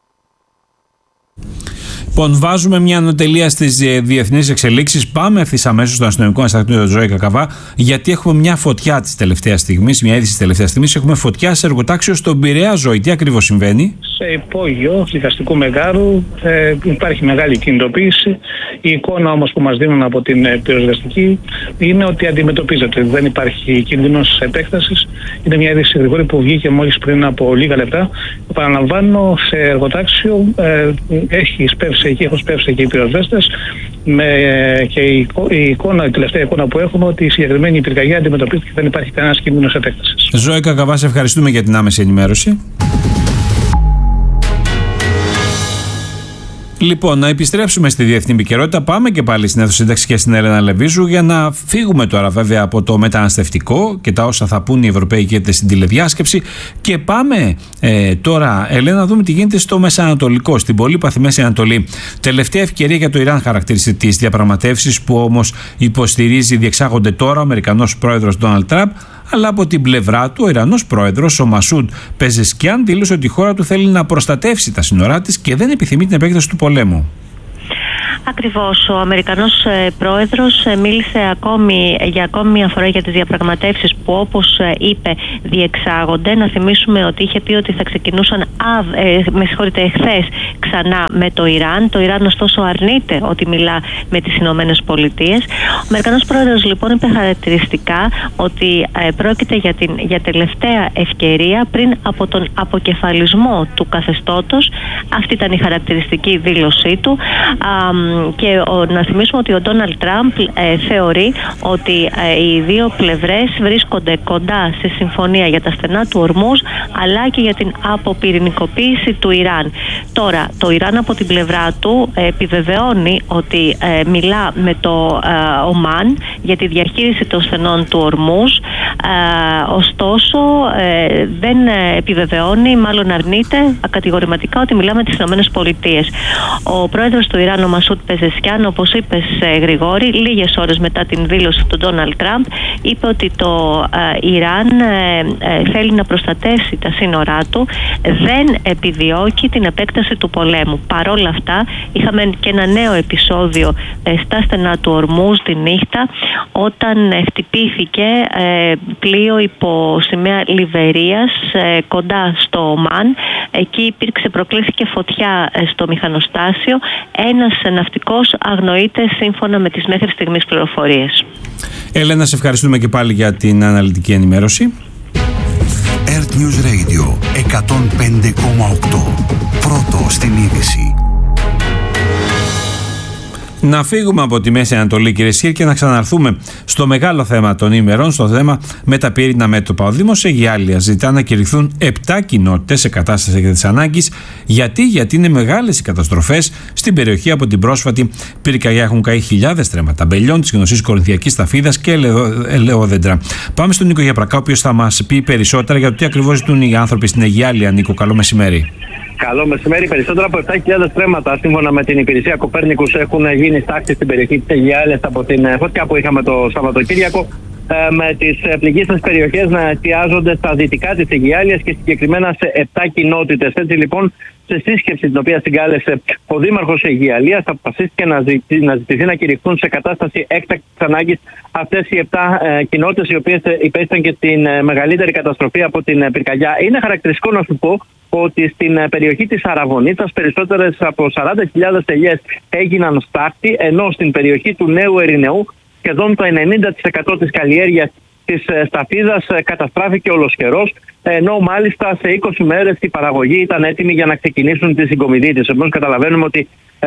Λοιπόν, βάζουμε μια ανωτελεία στις διεθνείς εξελίξεις. Πάμε ευθύς αμέσως στο αστυνομικό αναστακτήριο Ζωή Κακαβά, γιατί έχουμε μια φωτιά της τελευταίας στιγμής, μια είδηση της τελευταίας στιγμής. Έχουμε φωτιά σε εργοτάξιο στον Πειραιά. Ζωή, τι ακριβώς συμβαίνει? Σε υπόγειο δικαστικού μεγάρου υπάρχει μεγάλη κινητοποίηση. Η εικόνα όμως που μας δίνουν από την πυροσβεστική είναι ότι αντιμετωπίζεται. Δεν υπάρχει κίνδυνος επέκτασης. Είναι μια είδηση, Γρηγόρη, που βγήκε μόλις πριν από λίγα λεπτά. Παραλαμβάνω, σε εργοτάξιο έχουν σπεύσει εκεί οι πυροσβέστες, και η τελευταία εικόνα που έχουμε, ότι η συγκεκριμένη πυρκαγιά αντιμετωπίζεται και δεν υπάρχει κανένας κίνδυνος επέκτασης. Ζωή Κακαβά, σε ευχαριστούμε για την άμεση ενημέρωση. Λοιπόν, να επιστρέψουμε στη διεθνή επικαιρότητα. Πάμε και πάλι στην αίθουσα σύνταξης και στην Έλενα Λεβίζου για να φύγουμε τώρα βέβαια από το μεταναστευτικό και τα όσα θα πούν οι Ευρωπαίοι ηγέτες στην τηλεδιάσκεψη. Και πάμε τώρα, Ελένα, να δούμε τι γίνεται στο Μεσανατολικό, στην πολύπαθη Μέση Ανατολή. Τελευταία ευκαιρία για το Ιράν χαρακτηρίζει τις διαπραγματεύσεις που όμως υποστηρίζει, διεξάγονται τώρα ο Αμερικανός πρόεδρος Ντόναλντ Τραμπ. Αλλά από την πλευρά του, ο Ιρανός πρόεδρος, ο Μασούντ Πεζεσκιάν, δήλωσε ότι η χώρα του θέλει να προστατεύσει τα σύνορά της και δεν επιθυμεί την επέκταση του πολέμου. Ακριβώς. Ο Αμερικανός πρόεδρος μίλησε για ακόμη μια φορά για τις διαπραγματεύσεις που, όπως είπε, διεξάγονται. Να θυμίσουμε ότι είχε πει ότι θα ξεκινούσαν εχθές ξανά με το Ιράν. Το Ιράν ωστόσο αρνείται ότι μιλά με τις Ηνωμένες Πολιτείες. Ο Αμερικανός πρόεδρος λοιπόν είπε χαρακτηριστικά ότι πρόκειται για τελευταία ευκαιρία πριν από τον αποκεφαλισμό του καθεστώτος. Αυτή ήταν η χαρακτηριστική δήλωσή του. Και να θυμίσουμε ότι ο Ντόναλντ Τραμπ θεωρεί ότι οι δύο πλευρές βρίσκονται κοντά σε συμφωνία για τα στενά του Ορμούζ, αλλά και για την αποπυρηνικοποίηση του Ιράν. Τώρα, το Ιράν από την πλευρά του επιβεβαιώνει ότι μιλά με το Ομάν για τη διαχείριση των στενών του Ορμούζ, ωστόσο δεν επιβεβαιώνει, μάλλον αρνείται κατηγορηματικά ότι μιλά με τις Ηνωμένες Πολιτείες. Ο πρόεδρος του Ιράν, ο Μασούντ Πεζεσκιάν, όπως είπες Γρηγόρη, λίγες ώρες μετά την δήλωση του Ντόναλντ Τραμπ, είπε ότι το Ιράν θέλει να προστατεύσει τα σύνορά του, δεν επιδιώκει την επέκταση του πολέμου. Παρόλα αυτά, είχαμε και ένα νέο επεισόδιο στα στενά του Ορμούζ τη νύχτα, όταν χτυπήθηκε πλοίο υπό σημαία Λιβερίας κοντά στο Ομάν. Εκεί προκλήθηκε φωτιά στο μηχανοστάσιο. Ένας ναυτικός αγνοείται σύμφωνα με τις μέχρι στιγμής πληροφορίες. Έλενα, σε ευχαριστούμε και πάλι για την αναλυτική ενημέρωση. Earth News Radio 105,8. Πρώτο στην είδηση. Να φύγουμε από τη Μέση Ανατολή, κύριε Σχήρ, και να ξαναρθούμε στο μεγάλο θέμα των ημερών, στο θέμα με τα πυρήνα μέτωπα. Ο Δήμος Αιγιάλειας ζητά να κηρυχθούν 7 κοινότητες σε κατάσταση έκτακτης ανάγκης. Γιατί είναι μεγάλες οι καταστροφές στην περιοχή από την πρόσφατη πυρκαγιά. Έχουν καεί χιλιάδες στρέμματα μπελιών της γνωστής κορινθιακής ταφίδας και ελαιόδεντρα. Πάμε στον Νίκο Γιαπρακά, ο οποίος θα μας πει περισσότερα για το τι ακριβώς ζητούν οι άνθρωποι στην Αιγιάλεια. Νίκο, καλό μεσημέρι. Καλό μεσημέρι. Περισσότερα από 7.000 στρέμματα, σύμφωνα με την υπηρεσία Κοπέρνικους, έχουν γίνει στάξη στην περιοχή της Αιγιάλειας από την φωτιά που είχαμε το Σαββατοκύριακο, με τις πληγήσεις περιοχές να εστιάζονται στα δυτικά της Αιγιάλειας και συγκεκριμένα σε 7 κοινότητες. Έτσι λοιπόν, σε σύσκεψη την οποία συγκάλεσε ο Δήμαρχος Αιγιαλίας, αποφασίστηκε να ζητηθεί να κηρυχθούν σε κατάσταση έκτακτης ανάγκης αυτές οι 7 κοινότητες, οι οποίες υπέστησαν και την μεγαλύτερη καταστροφή από την πυρκαγιά. Είναι χαρακτηριστικό να σου πω ότι στην περιοχή της Αραβωνίτσας περισσότερες από 40.000 ελιές έγιναν στάχτη, ενώ στην περιοχή του Νέου Ερηνεού σχεδόν το 90% της καλλιέργειας της σταφίδας καταστράφηκε ολοσχερός, ενώ μάλιστα σε 20 μέρες η παραγωγή ήταν έτοιμη για να ξεκινήσουν τη συγκομιδή της. Επομένως καταλαβαίνουμε ότι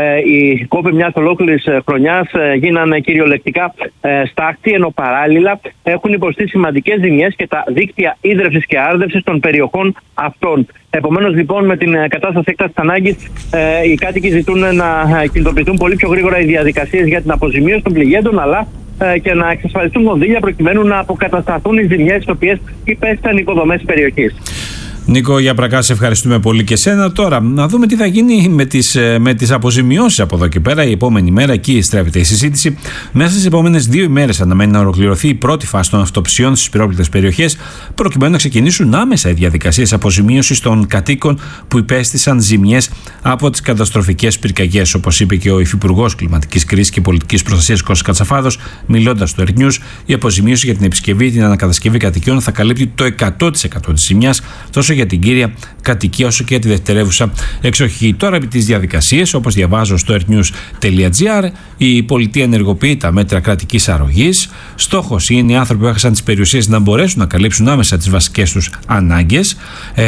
οι κόποι μιας ολόκληρης χρονιάς γίνανε κυριολεκτικά στάχτη, ενώ παράλληλα έχουν υποστεί σημαντικές ζημιές και τα δίκτυα ίδρευσης και άρδευσης των περιοχών αυτών. Επομένως λοιπόν, με την κατάσταση έκτακτης ανάγκης, οι κάτοικοι ζητούν να κινητοποιηθούν πολύ πιο γρήγορα οι διαδικασίες για την αποζημίωση των πληγέντων, αλλά και να εξασφαλιστούν κονδύλια προκειμένου να αποκατασταθούν οι ζημιές τις οποίες υπέστησαν οι υποδομές της περιοχής. Νίκο Γιαπρακά, σε ευχαριστούμε πολύ και σένα. Τώρα, να δούμε τι θα γίνει με τις αποζημιώσεις από εδώ και πέρα. Η επόμενη μέρα, εκεί στρέφεται η συζήτηση. Μέσα στις επόμενες 2 ημέρες αναμένει να ολοκληρωθεί η πρώτη φάση των αυτοψιών στις πυρόπληκτες περιοχές, προκειμένου να ξεκινήσουν άμεσα οι διαδικασίες αποζημίωσης των κατοίκων που υπέστησαν ζημιές από τις καταστροφικές πυρκαγιές. Όπως είπε και ο Υφυπουργός Κλιματικής Κρίσης και Πολιτικής Προστασίας Κώστας Κατσαφάδος, μιλώντας στο Earth News, η αποζημίωση για την επισκευή ή την ανακατασκευή κατοικιών θα καλύπτει το 100% της ζημιάς, τόσο για την κύρια κατοικία όσο και για τη δευτερεύουσα εξοχή. Τώρα, επί τις διαδικασίες, όπως διαβάζω στο earthnews.gr, η πολιτεία ενεργοποιεί τα μέτρα κρατικής αρρωγής. Στόχος είναι οι άνθρωποι που έχασαν τις περιουσίες να μπορέσουν να καλύψουν άμεσα τις βασικές τους ανάγκες.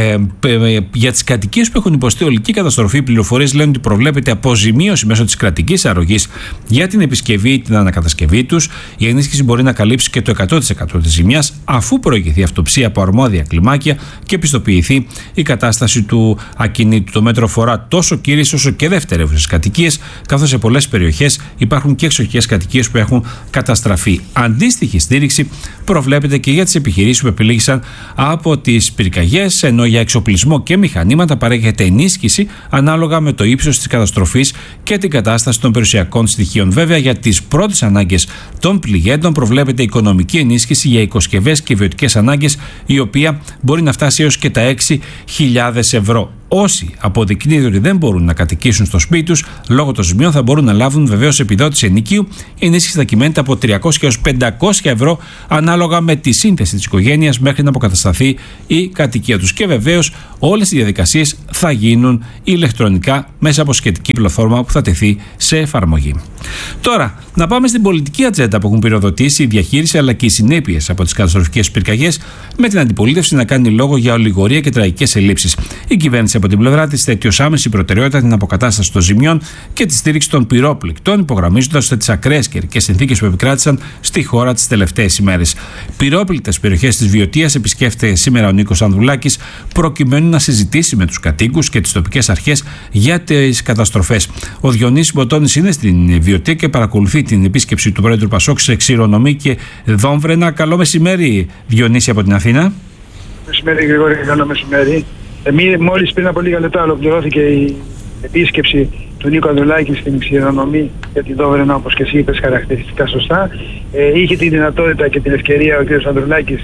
Για τις κατοικίες που έχουν υποστεί ολική καταστροφή, οι πληροφορίες λένε ότι προβλέπεται αποζημίωση μέσω της κρατικής αρρωγής για την επισκευή ή την ανακατασκευή τους. Η ενίσχυση μπορεί να καλύψει και το 100% της ζημιάς, αφού προηγηθεί αυτοψία από αρμόδια κλιμάκια και πιστοποιήσει ενεργοποιηθεί η κατάσταση του ακινήτου. Το μέτρο αφορά τόσο κύριες όσο και δευτερεύουσες κατοικίες, καθώς σε πολλές περιοχές υπάρχουν και εξοχικές κατοικίες που έχουν καταστραφεί. Αντίστοιχη στήριξη προβλέπεται και για τις επιχειρήσεις που επιλήγησαν από τις πυρκαγιές, ενώ για εξοπλισμό και μηχανήματα παρέχεται ενίσχυση ανάλογα με το ύψος της καταστροφής και την κατάσταση των περιουσιακών στοιχείων. Βέβαια, για τις πρώτες ανάγκες των πληγέντων προβλέπεται οικονομική ενίσχυση για οικοσκευές και βιωτικές ανάγκες, η οποία μπορεί να φτάσει έως και τα 6.000 ευρώ. Όσοι αποδεικνύεται ότι δεν μπορούν να κατοικήσουν στο σπίτι τους λόγω των ζημιών θα μπορούν να λάβουν βεβαίως επιδότηση ενοικίου. Η ενίσχυση θα κυμαίνεται από 300 έως 500 ευρώ ανάλογα με τη σύνθεση της οικογένειας μέχρι να αποκατασταθεί η κατοικία τους. Και βεβαίως όλες οι διαδικασίες θα γίνουν ηλεκτρονικά μέσα από σχετική πλατφόρμα που θα τεθεί σε εφαρμογή. Τώρα, να πάμε στην πολιτική ατζέντα που έχουν πυροδοτήσει η διαχείριση αλλά και οι συνέπειες από τις καταστροφικές πυρκαγιές, με την αντιπολίτευση να κάνει λόγο για ολιγορία και τραγικές ελλείψεις. Η κυβέρνηση από την πλευρά της θέτει ως άμεση προτεραιότητα την αποκατάσταση των ζημιών και τη στήριξη των πυρόπληκτων, υπογραμμίζοντας τις ακραίες καιρικές συνθήκες που επικράτησαν στη χώρα τις τελευταίες ημέρες. Πυρόπληκτες περιοχές της Βιωτίας επισκέφτεται σήμερα ο Νίκος Ανδρουλάκης, προκειμένου να συζητήσει με τους κατοίκους και τις τοπικές αρχές για τις καταστροφές. Ο Διονύσης Μποτώνης είναι στην Βιωτία και παρακολουθεί την επίσκεψη του πρόεδρου Πασόκ σε Ξηρονομή και Δόμβρενα. Καλό μεσημέρι, Διονύση, από την Αθήνα. Μεσημέρι, Γρηγόρη, καλό μεσημέρι. Μόλις πριν από λίγα λεπτά ολοκληρώθηκε η επίσκεψη του Νίκου Ανδρουλάκη στην Ξηρονομή για τη Δόμβρενα, όπως και εσύ είπες χαρακτηριστικά σωστά. Είχε τη δυνατότητα και την ευκαιρία ο κ. Ανδρουλάκης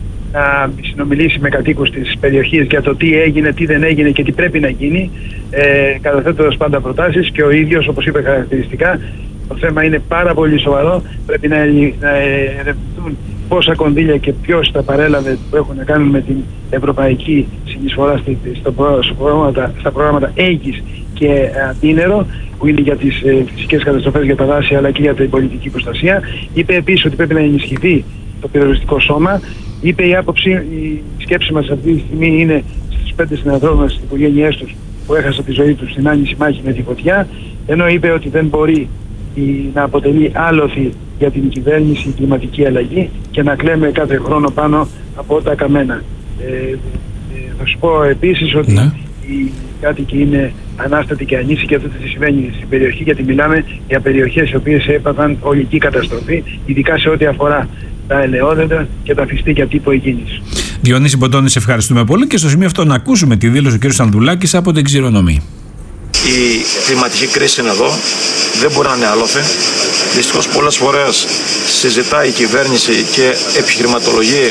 να συνομιλήσει με κατοίκους της περιοχής για το τι έγινε, τι δεν έγινε και τι πρέπει να γίνει, καταθέτοντας πάντα προτάσεις, και ο ίδιος, όπως είπε χαρακτηριστικά, το θέμα είναι πάρα πολύ σοβαρό. Πρέπει να ερευνηθούν πόσα κονδύλια και ποιος τα παρέλαβε που έχουν να κάνουν με την ευρωπαϊκή συνεισφορά στα προγράμματα Αίγης και Αντίνερο, που είναι για τις φυσικές καταστροφές, για τα δάση αλλά και για την πολιτική προστασία. Είπε επίσης ότι πρέπει να ενισχυθεί το πυροσβεστικό σώμα. Είπε η σκέψη μας αυτή τη στιγμή είναι στους 5 συνανθρώπους μας, στις οικογένειές τους που έχασαν τη ζωή τους στην άνηση μάχη με τη φωτιά, ενώ είπε ότι δεν μπορεί να αποτελεί άλοθη για την κυβέρνηση η κλιματική αλλαγή και να κλαίμε κάθε χρόνο πάνω από τα καμένα. Θα σου πω επίσης ότι οι κάτοικοι είναι ανάστατοι και ανήσυχοι και αυτό τι συμβαίνει στην περιοχή, γιατί μιλάμε για περιοχές οι οποίες έπαθαν ολική καταστροφή, ειδικά σε ό,τι αφορά τα ελαιόδεντρα και τα φυστήκια τύπου εκκίνηση. Διονύση Μποτώνη, σε ευχαριστούμε πολύ, και στο σημείο αυτό να ακούσουμε τη δήλωση του κ. Ανδρουλάκης από την Ξηρονομή. Η κλιματική κρίση είναι εδώ, δεν μπορεί να είναι άλοθη. Δυστυχώς πολλές φορές συζητάει η κυβέρνηση και επιχειρηματολογεί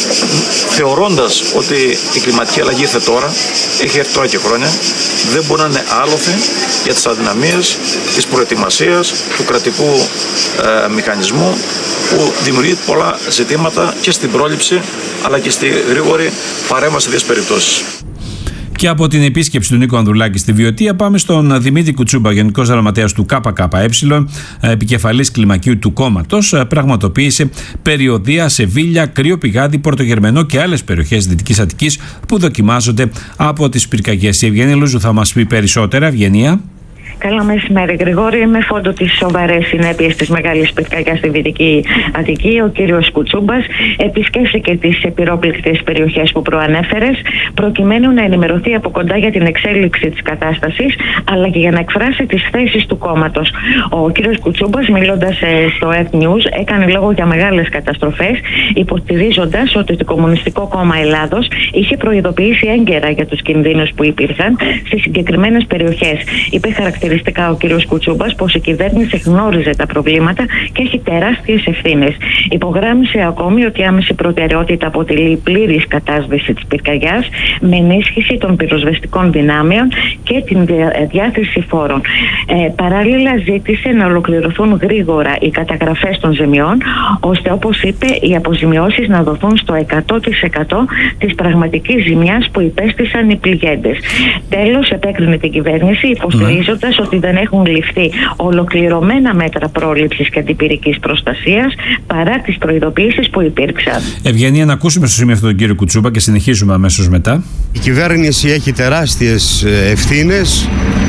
θεωρώντας ότι η κλιματική αλλαγή ήρθε τώρα, έχει έρθει τώρα και χρόνια. Δεν μπορεί να είναι άλοθη για τις αδυναμίες της προετοιμασίας του κρατικού μηχανισμού, που δημιουργεί πολλά ζητήματα και στην πρόληψη αλλά και στη γρήγορη παρέμβαση σε τέτοιες περιπτώσεις. Και από την επίσκεψη του Νίκου Ανδρουλάκη στη Βιωτία πάμε στον Δημήτρη Κουτσούμπα, Γενικός Γραμματέας του ΚΚΕ, επικεφαλής κλιμακίου του κόμματος. Πραγματοποίησε περιοδεία σε Βίλια, Κρύο Πηγάδι, Πορτογερμενό και άλλες περιοχές Δυτικής Αττικής που δοκιμάζονται από τις πυρκαγιές. Η Ευγενία Λούζου θα μας πει περισσότερα. Ευγενία. Καλό μεσημέρι, Γρηγόρη. Με φόντο τις σοβαρές συνέπειες της μεγάλης πυρκαγιάς στη Δυτική Αττική, ο κύριος Κουτσούμπας επισκέφθηκε τις πυρόπληκτες περιοχές που προανέφερες, προκειμένου να ενημερωθεί από κοντά για την εξέλιξη της κατάστασης, αλλά και για να εκφράσει τις θέσεις του κόμματος. Ο κύριος Κουτσούμπας, μιλώντας στο Earth News, έκανε λόγο για μεγάλες καταστροφές, υποστηρίζοντας ότι το Κομμουνιστικό Κόμμα Ελλάδος είχε προειδοποιήσει έγκαιρα για τους κινδύνους που υπήρχαν στις συγκεκριμένες περιοχές. Είπε χαρακτηριστικά ο κ. Κουτσούμπας πως η κυβέρνηση γνώριζε τα προβλήματα και έχει τεράστιες ευθύνες. Υπογράμμισε ακόμη ότι άμεση προτεραιότητα αποτελεί η πλήρης κατάσβεση της πυρκαγιάς με ενίσχυση των πυροσβεστικών δυνάμεων και την διάθεση φόρων. Παράλληλα ζήτησε να ολοκληρωθούν γρήγορα οι καταγραφές των ζημιών, ώστε, όπως είπε, οι αποζημιώσεις να δοθούν στο 100% της πραγματικής ζημιάς που υπέστησαν οι πληγέντες. Τέλος, επέκρινε την κυβέρνηση υποστηρίζοντας ότι δεν έχουν ληφθεί ολοκληρωμένα μέτρα πρόληψης και αντιπυρικής προστασίας παρά τις προειδοποιήσεις που υπήρξαν. Ευγενία, να ακούσουμε στο σημείο αυτό τον κύριο Κουτσούμπα και συνεχίζουμε αμέσως μετά. Η κυβέρνηση έχει τεράστιες ευθύνες,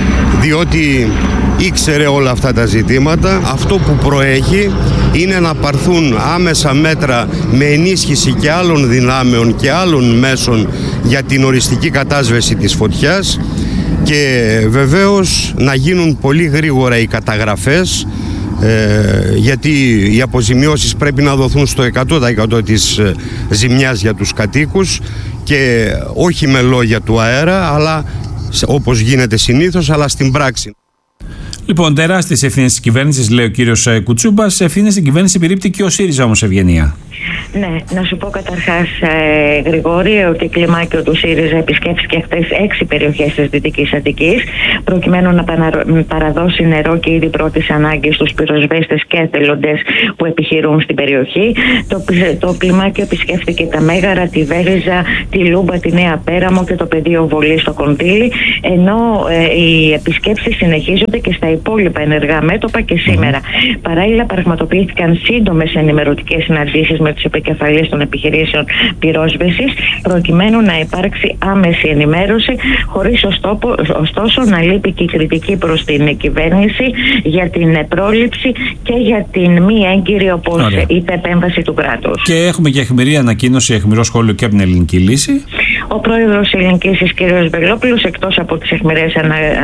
διότι ήξερε όλα αυτά τα ζητήματα. Αυτό που προέχει είναι να πάρθουν άμεσα μέτρα με ενίσχυση και άλλων δυνάμεων και άλλων μέσων για την οριστική κατάσβεση της φωτιάς και βεβαίως να γίνουν πολύ γρήγορα οι καταγραφές, γιατί οι αποζημιώσεις πρέπει να δοθούν στο 100% της ζημιάς για τους κατοίκους και όχι με λόγια του αέρα, αλλά όπως γίνεται συνήθως, αλλά στην πράξη. Λοιπόν, τεράστιες ευθύνες της κυβέρνησης, λέει ο κύριος Κουτσούμπας. Ευθύνες στην κυβέρνηση περίπτει και ο ΣΥΡΙΖΑ όμως, Ευγενία. Ναι, να σου πω καταρχάς, Γρηγόρη, ότι η κλιμάκιο του ΣΥΡΙΖΑ επισκέφθηκε χθες 6 περιοχές της Δυτικής Αττικής, προκειμένου να παραδώσει νερό και είδη πρώτης ανάγκης στους πυροσβέστες και εθελοντές που επιχειρούν στην περιοχή. Το κλιμάκιο επισκέφθηκε τα Μέγαρα, τη Βέριζα, τη Λούμπα, τη Νέα Πέραμο και το πεδίο βολής στο Κονδύλι, ενώ οι επισκέψεις συνεχίζονται και στα υπόλοιπα ενεργά μέτωπα και σήμερα. Παράλληλα, πραγματοποιήθηκαν σύντομες ενημερωτικές συναντήσεις με τους επικεφαλείς των επιχειρήσεων πυρόσβεσης, προκειμένου να υπάρξει άμεση ενημέρωση, χωρίς ωστόσο να λείπει και η κριτική προς την κυβέρνηση για την πρόληψη και για την μη έγκυρη, όπως είπε, επέμβαση του κράτους. Και έχουμε και αιχμηρή ανακοίνωση, αιχμηρό σχόλιο και από την Ελληνική Λύση. Ο πρόεδρος της Ελληνικής Λύσης, κ. Βελόπουλος, εκτός από τις αιχμηρές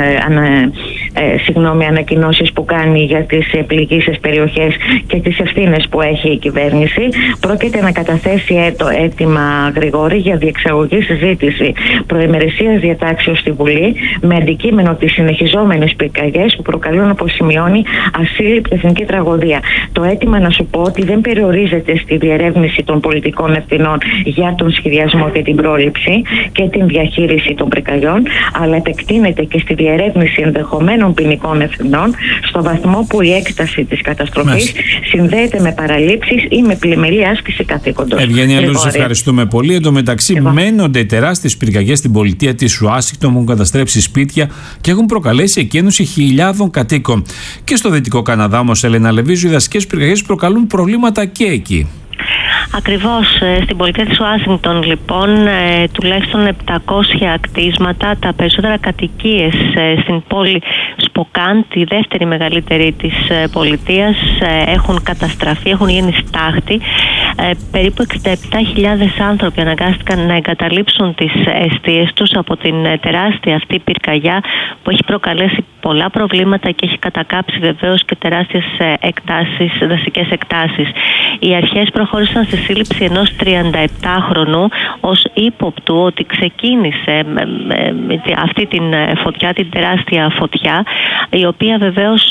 ανακοινώσεις που κάνει για τις πληγήσεις περιοχές και τις ευθύνες που έχει η κυβέρνηση, πρόκειται να καταθέσει το αίτημα, Γρηγόρη, για διεξαγωγή συζήτηση προημερησίας διατάξεως στη Βουλή, με αντικείμενο τις συνεχιζόμενες πυρκαγιές που προκαλούν, όπως σημειώνει, ασύλληπτη εθνική τραγωδία. Το αίτημα, να σου πω, ότι δεν περιορίζεται στη διερεύνηση των πολιτικών ευθυνών για τον σχεδιασμό και την πρόληψη και την διαχείριση των πυρκαγιών, αλλά επεκτείνεται και στη διερεύνηση ενδεχομένων ποινικών ευθυνών, στο βαθμό που η έκταση της καταστροφής συνδέεται με παραλήψεις ή με πλημελή άσκηση καθήκοντος. Ευγενία Λούζη, ευχαριστούμε πολύ. Εν τω μεταξύ, μένονται τεράστιες πυρκαγιές στην πολιτεία της Ουάσιγκτον που έχουν καταστρέψει σπίτια και έχουν προκαλέσει εκένωση χιλιάδων κατοίκων. Και στο Δυτικό Καναδά, όμως, Έλενα Λεβίζου, οι δασικές πυρκαγιές προκαλούν προβλήματα και εκεί. Ακριβώς, στην πολιτεία της Ουάσιγκτον, λοιπόν, τουλάχιστον 700 κτίσματα, τα περισσότερα κατοικίες στην πόλη Σποκάν, τη δεύτερη μεγαλύτερη της πολιτείας, έχουν καταστραφεί, έχουν γίνει στάχτη. Περίπου 67.000 άνθρωποι αναγκάστηκαν να εγκαταλείψουν τις εστίες τους από την τεράστια αυτή πυρκαγιά που έχει προκαλέσει πολλά προβλήματα και έχει κατακάψει βεβαίως και τεράστιες δασικές εκτάσεις. Οι αρχές προχώρησαν στη σύλληψη ενός 37χρονου ως ύποπτου ότι ξεκίνησε αυτή την φωτιά, την τεράστια φωτιά, η οποία βεβαίως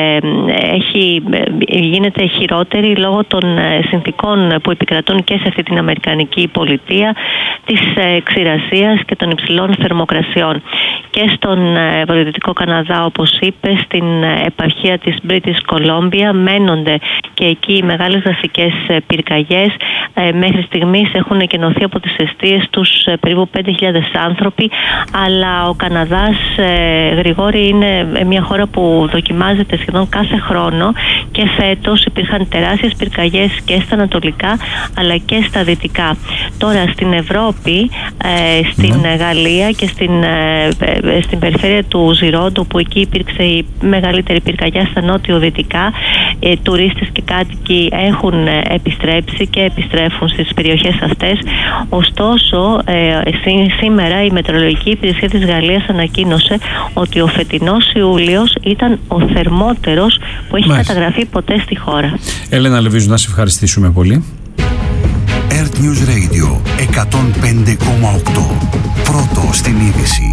γίνεται χειρότερη λόγω των συνθηκών που επικρατούν και σε αυτή την αμερικανική πολιτεία, της ξηρασίας και των υψηλών θερμοκρασιών. Και στον βορειοδυτικό Καναδά, όπως είπε, στην επαρχία της British Columbia μένονται και εκεί οι μεγάλες δασικές πυρκαγιές. Μέχρι στιγμής έχουν εκενωθεί από τις εστίες τους περίπου 5.000 άνθρωποι, αλλά ο Καναδάς, Γρηγόρη, είναι μια χώρα που δοκιμάζεται σχεδόν κάθε χρόνο και φέτος υπήρχαν τεράστιες πυρκαγιές και στα ανατολικά αλλά και στα δυτικά. Τώρα στην Ευρώπη, στην Γαλλία και στην περιφέρεια του Ζιρόντου, που εκεί υπήρξε η μεγαλύτερη πυρκαγιά στα νότιο-δυτικά, τουρίστες και κάτοικοι έχουν επιστρέψει και επιστρέφουν στις περιοχές αυτές. Ωστόσο, σήμερα η Μετεωρολογική Υπηρεσία της Γαλλίας ανακοίνωσε ότι ο φετινός Ιούλιος ήταν ο θερμότερος που έχει καταγραφεί ποτέ στη χώρα. Έλενα Λεβίζου, να σε ευχαριστήσουμε πολύ. Earth News Radio 105,8. Πρώτο στην είδηση.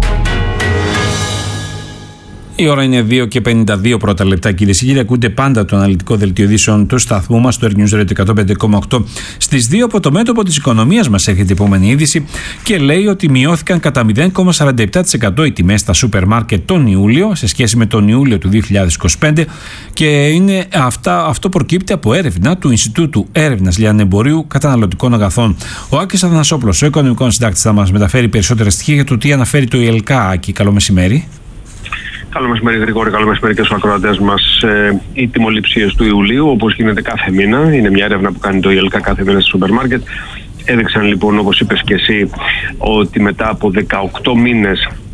Η ώρα είναι 2:52 πρώτα λεπτά, κυρίες και κύριοι. Ακούτε πάντα το αναλυτικό δελτίο ειδήσεων του σταθμού μας, το Earth News Radio 105,8. Στις 2 από το μέτωπο της οικονομίας μας έρχεται η επόμενη είδηση και λέει ότι μειώθηκαν κατά 0,47% οι τιμές στα σούπερ μάρκετ τον Ιούλιο σε σχέση με τον Ιούλιο του 2025 και αυτό προκύπτει από έρευνα του Ινστιτούτου Έρευνας Λιανεμπορίου Καταναλωτικών Αγαθών. Ο Άκης Αθανασόπουλος, ο οικονομικός συντάκτης, θα μας μεταφέρει περισσότερα στοιχεία για το τι αναφέρει το ΙΕΛΚΑ. Άκη, καλό μεσημέρι. Καλό μεσημέρι, Γρηγόρη, καλό μεσημέρι και στους ακροατές μας. Οι τιμοληψίες του Ιουλίου, όπως γίνεται κάθε μήνα, είναι μια έρευνα που κάνει το ΙΕΛΚΑ κάθε μήνα στο σούπερ μάρκετ. Έδειξαν λοιπόν, όπως είπες και εσύ, ότι μετά από 18 μήνες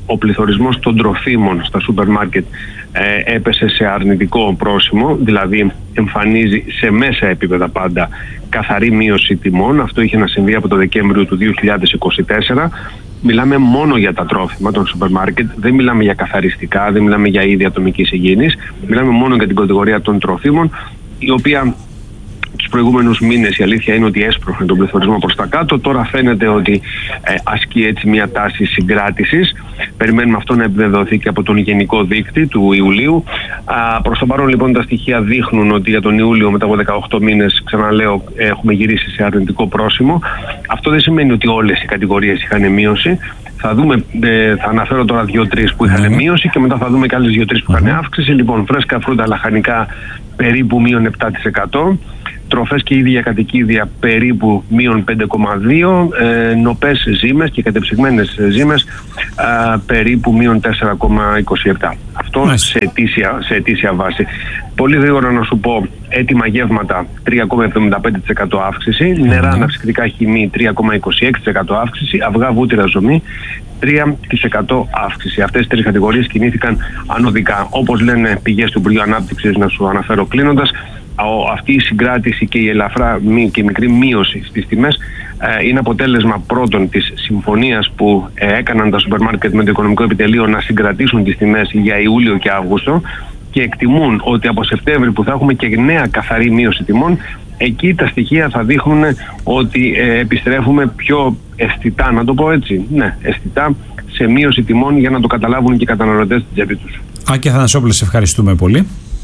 ο πληθωρισμός των τροφίμων στα σούπερ μάρκετ έπεσε σε αρνητικό πρόσημο, δηλαδή εμφανίζει σε μέσα επίπεδα πάντα καθαρή μείωση τιμών. Αυτό είχε να συμβεί από το Δεκέμβριο του 2024. Μιλάμε μόνο για τα τρόφιμα των σούπερ μάρκετ, δεν μιλάμε για καθαριστικά, δεν μιλάμε για είδη ατομικής υγιεινής, μιλάμε μόνο για την κατηγορία των τροφίμων, η οποία τους προηγούμενους μήνες η αλήθεια είναι ότι έσπρωχνε τον πληθωρισμό προς τα κάτω. Τώρα φαίνεται ότι ασκεί έτσι μια τάση συγκράτησης. Περιμένουμε αυτό να επιβεβαιωθεί και από τον γενικό δείκτη του Ιουλίου. Προς το παρόν λοιπόν τα στοιχεία δείχνουν ότι για τον Ιούλιο μετά από 18 μήνες, ξαναλέω, έχουμε γυρίσει σε αρνητικό πρόσημο. Αυτό δεν σημαίνει ότι όλες οι κατηγορίες είχαν μείωση. Θα δούμε, θα αναφέρω τώρα 2-3 που είχαν μείωση και μετά θα δούμε και άλλες 2-3 που είχαν αύξηση. Λοιπόν, φρέσκα φρούτα, λαχανικά περίπου μείον 7%. Τροφές και ίδια κατοικίδια περίπου μείον 5,2%, νοπές ζύμες και κατεψυγμένες ζύμες περίπου μείον 4,27%. Αυτό σε ετήσια βάση. Πολύ γρήγορα να σου πω, έτοιμα γεύματα 3,75% αύξηση, νερά αναψυκτικά χυμή 3,26% αύξηση, αυγά βούτυρα ζωμή 3% αύξηση. Αυτές τις τρεις κατηγορίες κινήθηκαν ανωδικά. Όπως λένε πηγές του Υπουργείου Ανάπτυξης, να σου αναφέρω κλείνοντας, αυτή η συγκράτηση και η ελαφρά και μικρή μείωση στις τιμές είναι αποτέλεσμα πρώτον της συμφωνίας που έκαναν τα σούπερ μάρκετ με το Οικονομικό Επιτελείο να συγκρατήσουν τις τιμές για Ιούλιο και Αύγουστο, και εκτιμούν ότι από Σεπτέμβρη που θα έχουμε και νέα καθαρή μείωση τιμών, εκεί τα στοιχεία θα δείχνουν ότι επιστρέφουμε πιο αισθητά, να το πω έτσι, αισθητά σε μείωση τιμών, για να το καταλάβουν και οι καταναλωτές στην τσέπη τους. Άκη Αθανασόπουλε, σε ευχαριστούμε πολύ.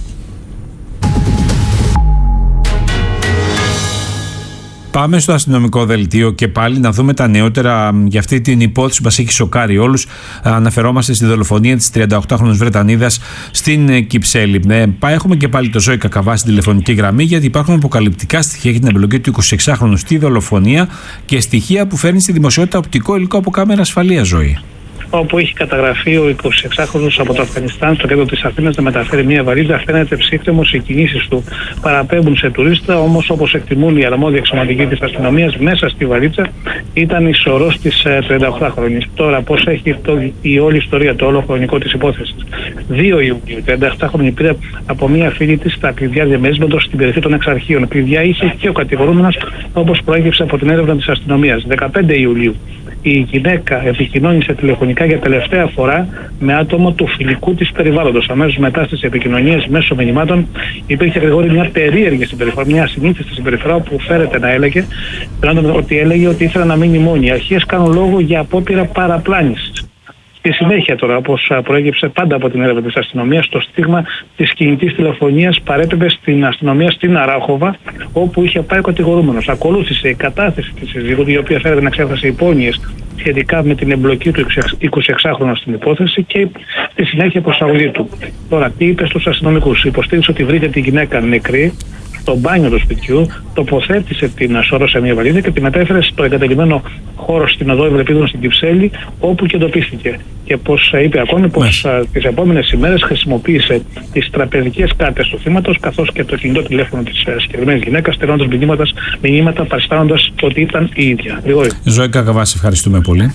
Πάμε στο αστυνομικό δελτίο και πάλι να δούμε τα νεότερα για αυτή την υπόθεση που μας έχει σοκάρει όλους. Αναφερόμαστε στη δολοφονία της 38χρονης Βρετανίδας στην Κυψέλη. Έχουμε και πάλι το Ζώη Κακαβά στην τηλεφωνική γραμμή, γιατί υπάρχουν αποκαλυπτικά στοιχεία για την εμπλοκή του 26χρονου στη δολοφονία και στοιχεία που φέρνει στη δημοσιότητα οπτικό υλικό από κάμερα ασφαλείας, Ζωή. Όπου έχει καταγραφεί ο 26χρονος από το Αφγανιστάν στο κέντρο της Αθήνας να μεταφέρει μια βαλίτσα. Φαίνεται ψύχρεμος, οι κινήσεις του παραπέμπουν σε τουρίστα, όμως όπως εκτιμούν οι αρμόδιοι αξιωματικοί της αστυνομίας, μέσα στη βαλίτσα ήταν η σωρός της 38χρονης. Τώρα, πώς έχει η όλη ιστορία, το όλο χρονικό της υπόθεσης. 2 Ιουνίου, η 38χρονη πήρε από μια φίλη της τα κλειδιά διαμερίσματος στην περιοχή των Εξαρχείων. Κλειδιά είχε και ο κατηγορούμενος, όπως προέκυψε από την έρευνα της αστυνομίας. 15 Ιουλίου. Η γυναίκα επικοινώνησε τηλεφωνικά για τελευταία φορά με άτομο του φιλικού της περιβάλλοντος. Αμέσως μετά στις επικοινωνίες μέσω μηνυμάτων υπήρχε, Γρηγόρη, μια περίεργη συμπεριφορά, μια ασυνήθιστη συμπεριφορά που φέρεται να έλεγε, ότι έλεγε ότι ήθελε να μείνει μόνη. Οι αρχές κάνουν λόγο για απόπειρα παραπλάνησης. Στη συνέχεια τώρα, όπως προέκυψε πάντα από την έρευνα της αστυνομίας, το στίγμα της κινητής τηλεφωνίας παρέπεμπε στην αστυνομία στην Αράχοβα, όπου είχε πάει ο κατηγορούμενος. Ακολούθησε η κατάθεση της συζύγου, η οποία φέρεται να εξέφρασε υπόνοιες σχετικά με την εμπλοκή του 26χρονου στην υπόθεση και στη συνέχεια προσαγωγή του. Τώρα, τι είπε στους αστυνομικούς? Υποστήριξε ότι βρήκε τη γυναίκα νεκρή στο μπάνιο του σπιτιού, τοποθέτησε την σώρο σε μια βαλίτσα και τη μετέφερε στο εγκαταλειμμένο χώρο στην οδό Ευρεπίδων στην Κυψέλη, όπου και εντοπίστηκε. Και πως είπε ακόμη πως τις επόμενες ημέρες χρησιμοποίησε τις τραπεζικές κάρτες του θύματος καθώς και το κινητό τηλέφωνο της συγκεκριμένης γυναίκας, στέλνοντας μηνύματα παριστάνοντας ότι ήταν η ίδια. Ζωή Κακαβά, ευχαριστούμε πολύ.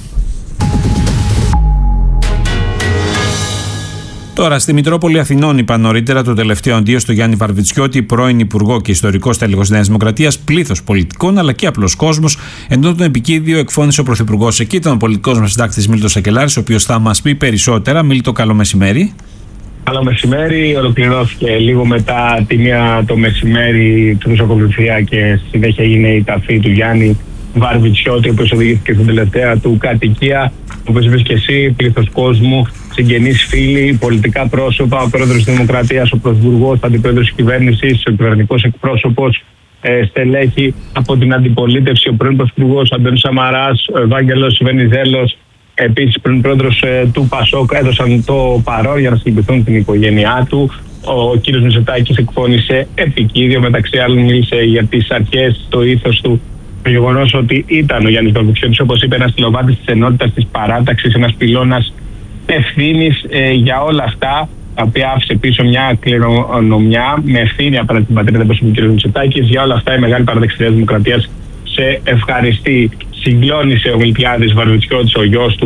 Τώρα, στη Μητρόπολη Αθηνών, είπα νωρίτερα το τελευταίο αντίο στο Γιάννη Βαρβιτσιώτη, πρώην Υπουργό και ιστορικό τέλεχος της Νέας Δημοκρατίας, πλήθος πολιτικών αλλά και απλός κόσμος, ενώ τον επικίδιο εκφώνησε ο Πρωθυπουργός. Εκεί ήταν ο πολιτικός μας συντάκτης Μίλτος Σακελάρης, ο οποίος θα μας πει περισσότερα. Μίλτο, καλό μεσημέρι. Καλό μεσημέρι. Ολοκληρώθηκε λίγο μετά τη μία το μεσημέρι του νοσοκομεία και στη συνέχεια έγινε η ταφή του Γιάννη Βαρβιτσιώτη, ο οποίος οδηγήθηκε στην τελευταία του κατοικία. Όπως είπες και εσύ, πλήθος κόσμου, συγγενείς, φίλοι, πολιτικά πρόσωπα, ο πρόεδρος της Δημοκρατίας, ο πρωθυπουργός, ο αντιπρόεδρος της κυβέρνησης, ο κυβερνητικός εκπρόσωπος, στελέχη από την αντιπολίτευση, ο πρώην πρωθυπουργός Αντώνης Σαμαράς, ο Ευάγγελος Βενιζέλος, επίσης πρώην πρόεδρος του ΠΑΣΟΚ, έδωσαν το παρόν για να συλληπιθούν την οικογένειά του. Ο κύριος Μητσοτάκης εκφώνησε επικίδιο, μεταξύ άλλων μίλησε για τις αρχές, το ήθος του. Το γεγονός ότι ήταν ο Γιάννης Βαρβιτσιώτης, όπως είπε, ένας τηλεοβάτης της ενότητας, της παράταξης, ένας πυλώνας ευθύνης για όλα αυτά, τα οποία άφησε πίσω μια κληρονομιά με ευθύνη απέναντι στην πατρίδα, όπως είπε ο κ. Μητσοτάκης. Για όλα αυτά η μεγάλη παράταξη της Δημοκρατίας σε ευχαριστεί. Συγκλώνησε ο Μιλτιάδης Βαρβιτσιώτης, ο γιος του,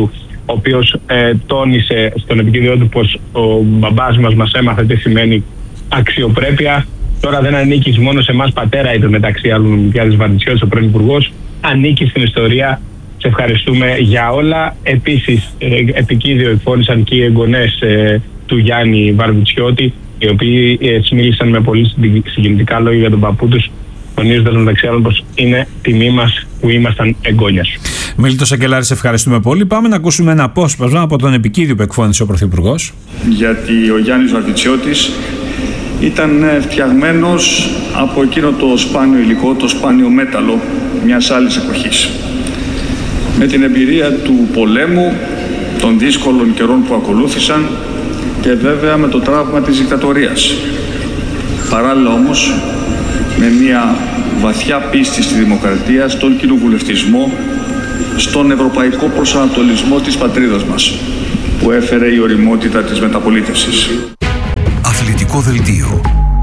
ο οποίος τόνισε στον επικοινωνιό του πως ο μπαμπάς μας έμαθε τι σημαίνει αξιοπρέπεια. Τώρα δεν ανήκει μόνο σε εμάς, πατέρα, είπε μεταξύ άλλων ο Μιχάλης Βαρβιτσιώτης, ο πρώην υπουργός. Ανήκει στην ιστορία. Σε ευχαριστούμε για όλα. Επίσης, επικίδιο εκφώνησαν και οι εγγονές του Γιάννη Βαρβιτσιώτη, οι οποίοι μίλησαν με πολύ συγκινητικά λόγια για τον παππού τους, τονίζοντας μεταξύ άλλων πως είναι τιμή μας που ήμασταν εγγόνια σου. Μίλητος Σακελάρης, ευχαριστούμε πολύ. Πάμε να ακούσουμε ένα απόσπασμα από τον επικίδιο που εκφώνησε ο Πρωθυπουργός. Γιατί ο Γιάννης Βαρβιτσιώτης ήταν φτιαγμένος από εκείνο το σπάνιο υλικό, το σπάνιο μέταλλο μιας άλλης εποχής. Με την εμπειρία του πολέμου, των δύσκολων καιρών που ακολούθησαν και βέβαια με το τραύμα της δικτατορίας. Παράλληλα όμως με μια βαθιά πίστη στη δημοκρατία, στον κοινοβουλευτισμό, στον ευρωπαϊκό προσανατολισμό της πατρίδας μας που έφερε η ωριμότητα της μεταπολίτευσης. Αθλητικό δελτίο.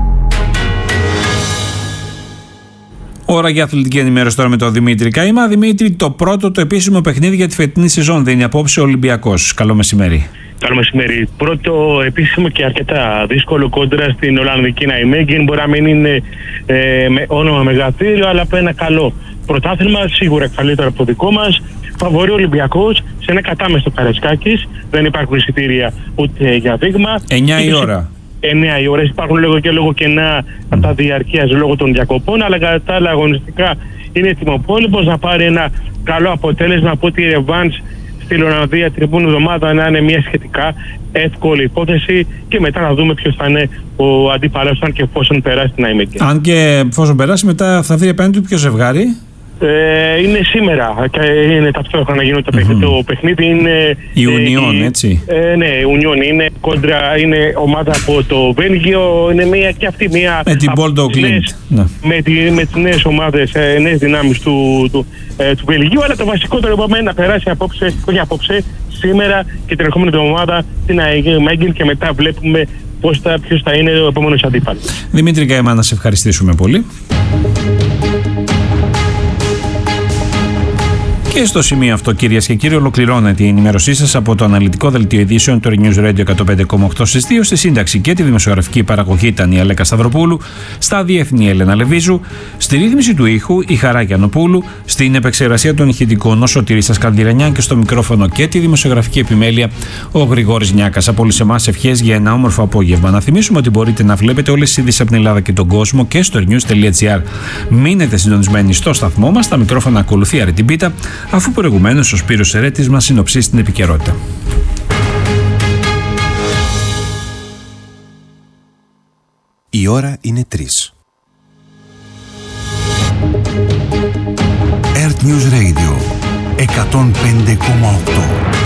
Ώρα για αθλητική ενημέρωση τώρα με τον Δημήτρη Καΐμα. Δημήτρη, το πρώτο το επίσημο παιχνίδι για τη φετινή σεζόν δεν είναι απόψε ο Ολυμπιακός. Καλό μεσημέρι. Καλό μεσημέρι. Πρώτο επίσημο και αρκετά δύσκολο κόντρα στην Ολλανδική Ναϊμέγγεν. Μπορεί να μην είναι με όνομα μεγαθύριο, αλλά από ένα καλό πρωτάθλημα, σίγουρα καλύτερο από το δικό μας. Φαβορεί ο Ολυμπιακός σε ένα κατάμεστο Καραϊσκάκης. Δεν υπάρχουν εισιτήρια ούτε για δείγμα. 9 η ώρα. 9 οι ώρες. Υπάρχουν λόγω κενά κατά διαρκείας λόγω των διακοπών, αλλά κατά τα άλλα αγωνιστικά είναι έτοιμο να πάρει ένα καλό αποτέλεσμα από τη ρεβάνς στη Ολλανδία την επόμενη εβδομάδα, να είναι μια σχετικά εύκολη υπόθεση και μετά να δούμε ποιος θα είναι ο αντίπαλος, αν και εφόσον περάσει την Ναϊμέγγεν. Αν και εφόσον περάσει, μετά θα βρει απέναντι του ποιο ζευγάρι. Είναι σήμερα και είναι ταυτόχρονα γίνονται το παιχνίδι. Είναι η Ουνιόν, έτσι. Ναι, η Ουνιόν είναι κόντρα, είναι ομάδα από το Βέλγιο. Είναι και αυτή μια. Με την Μπόλντο Κλίντ. Με τις νέες ομάδες, νέες δυνάμεις του Βελγίου. Αλλά το βασικότερο είπαμε να περάσει σήμερα και την ερχόμενη εβδομάδα στην Ναϊμέγγεν και μετά βλέπουμε ποιος θα είναι ο επόμενος αντίπαλος. Δημήτρη Καΐμα, να σε ευχαριστήσουμε πολύ. Και στο σημείο αυτό, κυρίες και κύριοι, ολοκληρώνεται η ενημέρωσή σας από το αναλυτικό δελτίο ειδήσεων του News Radio 105,8 στις 2. Στη σύνταξη και τη δημοσιογραφική παραγωγή ήταν η Αλέκα Σταυροπούλου, στα διεθνή Έλενα Λεβίζου, στη ρύθμιση του ήχου η Χαράκη Ανοπούλου, στην επεξεργασία των ηχητικών ο Σωτήρης Ασκανδυρανιάν και στο μικρόφωνο και τη δημοσιογραφική επιμέλεια ο Γρηγόρης Νιάκας. Από όλους εμάς ευχές για ένα όμορφο απόγευμα. Να θυμίσουμε ότι μπορείτε να βλέπετε όλες τις ειδήσεις από την Ελλάδα και τον κόσμο και στο news.gr. Μείνετε συντονισμένοι στο σταθμό μας. Τα μικρόφωνα ακολουθεί Αρετή Μπίτα, αφού προηγουμένως ο Σπύρος Σερέτης μας συνοψίσει την επικαιρότητα. Η ώρα είναι 3. Earth News Radio 105,8.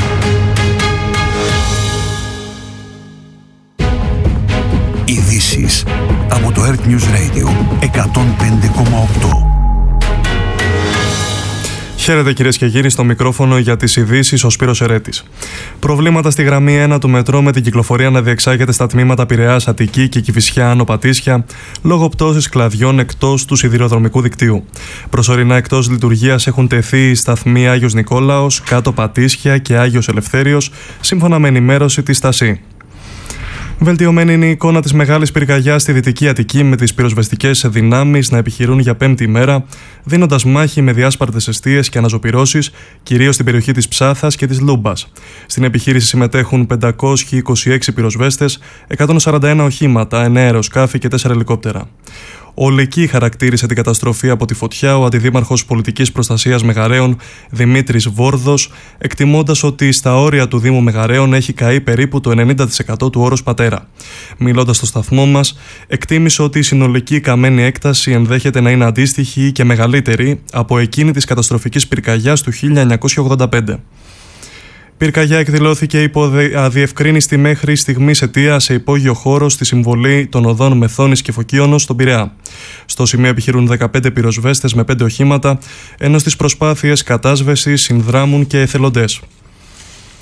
Ειδήσεις από το Earth News Radio 105,8. Χαίρετε κυρίες και κύριοι, στο μικρόφωνο για τις ειδήσεις ο Σπύρος Ερέτης. Προβλήματα στη γραμμή 1 του μετρό με την κυκλοφορία να διεξάγεται στα τμήματα Πειραιάς, Αττική και Κηφισιά, Άνω Πατήσια, λόγω πτώσης κλαδιών εκτός του σιδηροδρομικού δικτύου. Προσωρινά εκτός λειτουργίας έχουν τεθεί οι σταθμοί Άγιος Νικόλαος, Κάτω Πατήσια και Άγιος Ελευθέριος, σύμφωνα με ενημέρωση της ΣΤΑΣΥ. Βελτιωμένη είναι η εικόνα της μεγάλης πυρκαγιάς στη Δυτική Αττική, με τις πυροσβεστικές δυνάμεις να επιχειρούν για 5η ημέρα, δίνοντας μάχη με διάσπαρτες εστίες και αναζωπυρώσεις, κυρίως στην περιοχή της Ψάθας και της Λούμπας. Στην επιχείρηση συμμετέχουν 526 πυροσβέστες, 141 οχήματα, 9 αεροσκάφη και 4 ελικόπτερα. Ο Λεκή χαρακτήρισε την καταστροφή από τη φωτιά ο αντιδήμαρχος πολιτικής προστασίας Μεγαρέων Δημήτρης Βόρδος, εκτιμώντας ότι στα όρια του Δήμου Μεγαρέων έχει καεί περίπου το 90% του όρους πατέρα. Μιλώντας στο σταθμό μας, εκτίμησε ότι η συνολική καμένη έκταση ενδέχεται να είναι αντίστοιχη ή και μεγαλύτερη από εκείνη της καταστροφικής πυρκαγιάς του 1985. Πυρκαγιά εκδηλώθηκε υπό αδιευκρίνηστη μέχρι στιγμής αιτία σε υπόγειο χώρο στη συμβολή των οδών Μεθόνης και Φωκίωνος στον Πειραιά. Στο σημείο επιχειρούν 15 πυροσβέστες με 5 οχήματα, ενώ στις προσπάθειες κατάσβεσης συνδράμουν και εθελοντές.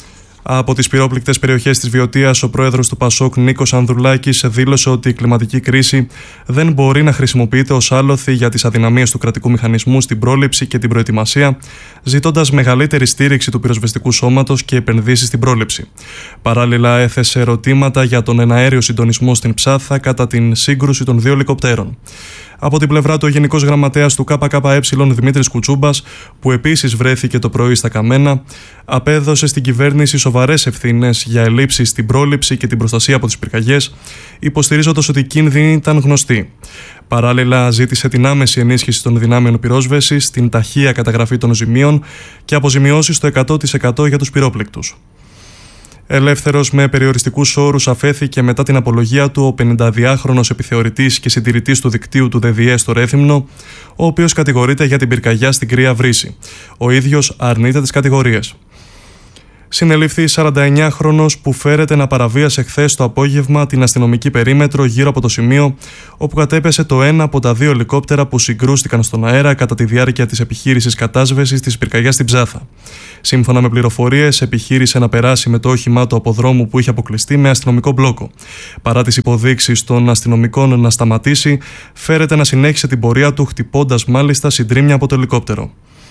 Από τις πυρόπληκτες περιοχές της Βιωτίας, ο πρόεδρος του ΠΑΣΟΚ Νίκος Ανδρουλάκης δήλωσε ότι η κλιματική κρίση δεν μπορεί να χρησιμοποιείται ως άλοθη για τις αδυναμίες του κρατικού μηχανισμού στην πρόληψη και την προετοιμασία, ζητώντας μεγαλύτερη στήριξη του πυροσβεστικού σώματος και επενδύσεις στην πρόληψη. Παράλληλα, έθεσε ερωτήματα για τον εναέριο συντονισμό στην Ψάθα κατά την σύγκρουση των 2 ελικοπτέρων. Από την πλευρά του, ο Γενικός Γραμματέας του ΚΚΕ Δημήτρης Κουτσούμπας, που επίσης βρέθηκε το πρωί στα Καμένα, απέδωσε στην κυβέρνηση σοβαρές ευθύνες για ελλείψεις στην πρόληψη και την προστασία από τις πυρκαγιές, υποστηρίζοντας ότι οι κίνδυνοι ήταν γνωστοί. Παράλληλα, ζήτησε την άμεση ενίσχυση των δυνάμεων πυρόσβεσης, την ταχεία καταγραφή των ζημίων και αποζημιώσεις στο 100% για τους πυρόπληκτους. Ελεύθερος με περιοριστικούς όρους αφέθηκε μετά την απολογία του ο 52χρονος επιθεωρητής και συντηρητής του δικτύου του ΔΔΕ στο Ρέθυμνο, ο οποίος κατηγορείται για την πυρκαγιά στην Κρύα Βρύση. Ο ίδιος αρνείται τις κατηγορίες. Συνελήφθη 49χρονος που φέρεται να παραβίασε χθες το απόγευμα την αστυνομική περίμετρο γύρω από το σημείο όπου κατέπεσε το ένα από τα 2 ελικόπτερα που συγκρούστηκαν στον αέρα κατά τη διάρκεια της επιχείρησης κατάσβεσης της πυρκαγιάς στην Ψάθα. Σύμφωνα με πληροφορίες, επιχείρησε να περάσει με το όχημά του από δρόμο που είχε αποκλειστεί με αστυνομικό μπλόκο. Παρά τις υποδείξεις των αστυνομικών να σταματήσει, φέρεται να συνέχισε την πορεία του, χτυπώντας μάλιστα συντρίμμια από το ελικόπτερο.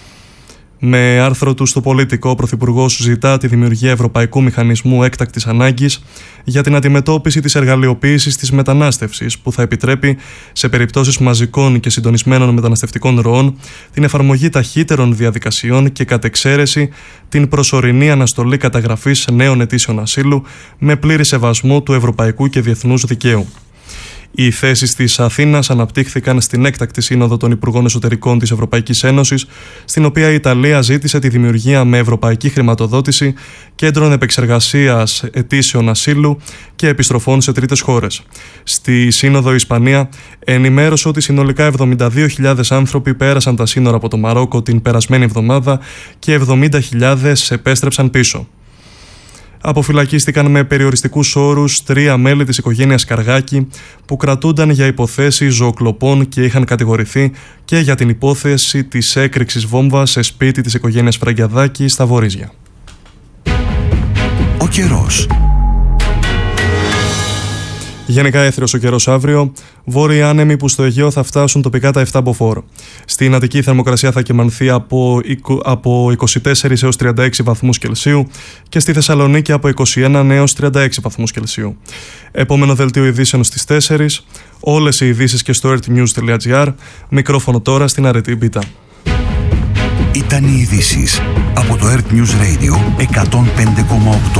Με άρθρο του στο Πολίτικο, ο Πρωθυπουργός ζητά τη δημιουργία Ευρωπαϊκού Μηχανισμού Έκτακτης Ανάγκης για την αντιμετώπιση της εργαλειοποίησης της μετανάστευσης, που θα επιτρέπει σε περιπτώσεις μαζικών και συντονισμένων μεταναστευτικών ροών την εφαρμογή ταχύτερων διαδικασιών και κατ' εξαίρεση την προσωρινή αναστολή καταγραφής νέων αιτήσεων ασύλου με πλήρη σεβασμό του ευρωπαϊκού και διεθνούς δικαίου. Οι θέσεις της Αθήνας αναπτύχθηκαν στην έκτακτη σύνοδο των Υπουργών Εσωτερικών της Ευρωπαϊκής Ένωσης, στην οποία η Ιταλία ζήτησε τη δημιουργία με ευρωπαϊκή χρηματοδότηση κέντρων επεξεργασίας αιτήσεων ασύλου και επιστροφών σε τρίτες χώρες. Στη Σύνοδο η Ισπανία ενημέρωσε ότι συνολικά 72.000 άνθρωποι πέρασαν τα σύνορα από το Μαρόκο την περασμένη εβδομάδα και 70.000 επέστρεψαν πίσω. Αποφυλακίστηκαν με περιοριστικούς όρους 3 μέλη της οικογένειας Καργάκη που κρατούνταν για υποθέσεις ζωοκλοπών και είχαν κατηγορηθεί και για την υπόθεση της έκρηξης βόμβας σε σπίτι της οικογένειας Φραγκιαδάκη στα Βορίζια. Ο καιρός. Γενικά έθριος ο καιρός αύριο, βόρειοι άνεμοι που στο Αιγαίο θα φτάσουν τοπικά τα 7 μποφόρ. Στην Αττική η θερμοκρασία θα κυμανθεί από 24 έως 36 βαθμούς Κελσίου και στη Θεσσαλονίκη από 21 έως 36 βαθμούς Κελσίου. Επόμενο δελτίο ειδήσεων στις 4, όλες οι ειδήσεις και στο earthnews.gr, μικρόφωνο τώρα στην αρετή Μπίτα. Ήταν οι ειδήσεις από το Earth News Radio 105,8.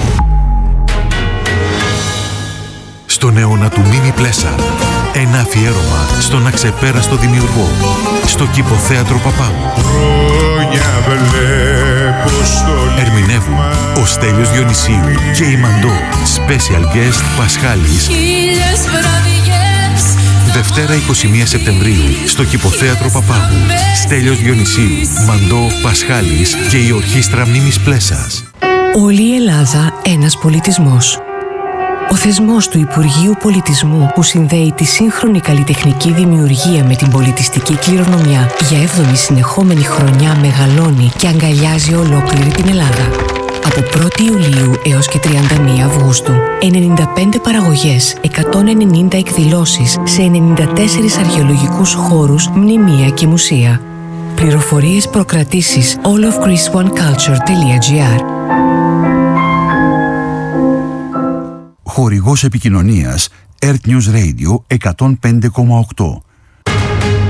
Στον αιώνα του Μίνι Πλέσαρ, ένα αφιέρωμα στον αξεπέραστο δημιουργό, στο Κηποθέατρο Παπάγου. Ερμηνεύουν ο Στέλιος Διονυσίου και η Μαντώ, special guest Πασχάλης. Δευτέρα 21 Σεπτεμβρίου, στο Κηποθέατρο Παπάγου. Στέλιος Διονυσίου, Μαντώ, Πασχάλης και η Ορχήστρα Μνήμης Πλέσας. Όλη η Ελλάδα ένας πολιτισμός. Ο θεσμός του Υπουργείου Πολιτισμού που συνδέει τη σύγχρονη καλλιτεχνική δημιουργία με την πολιτιστική κληρονομιά για 7η συνεχόμενη χρονιά μεγαλώνει και αγκαλιάζει ολόκληρη την Ελλάδα. Από 1η Ιουλίου έως και 31 Αυγούστου, 95 παραγωγές, 190 εκδηλώσεις σε 94 αρχαιολογικούς χώρους, μνημεία και μουσεία. Πληροφορίες προκρατήσεις allofgreeceoneculture.gr. Χορηγός επικοινωνίας Earth News Radio 105,8.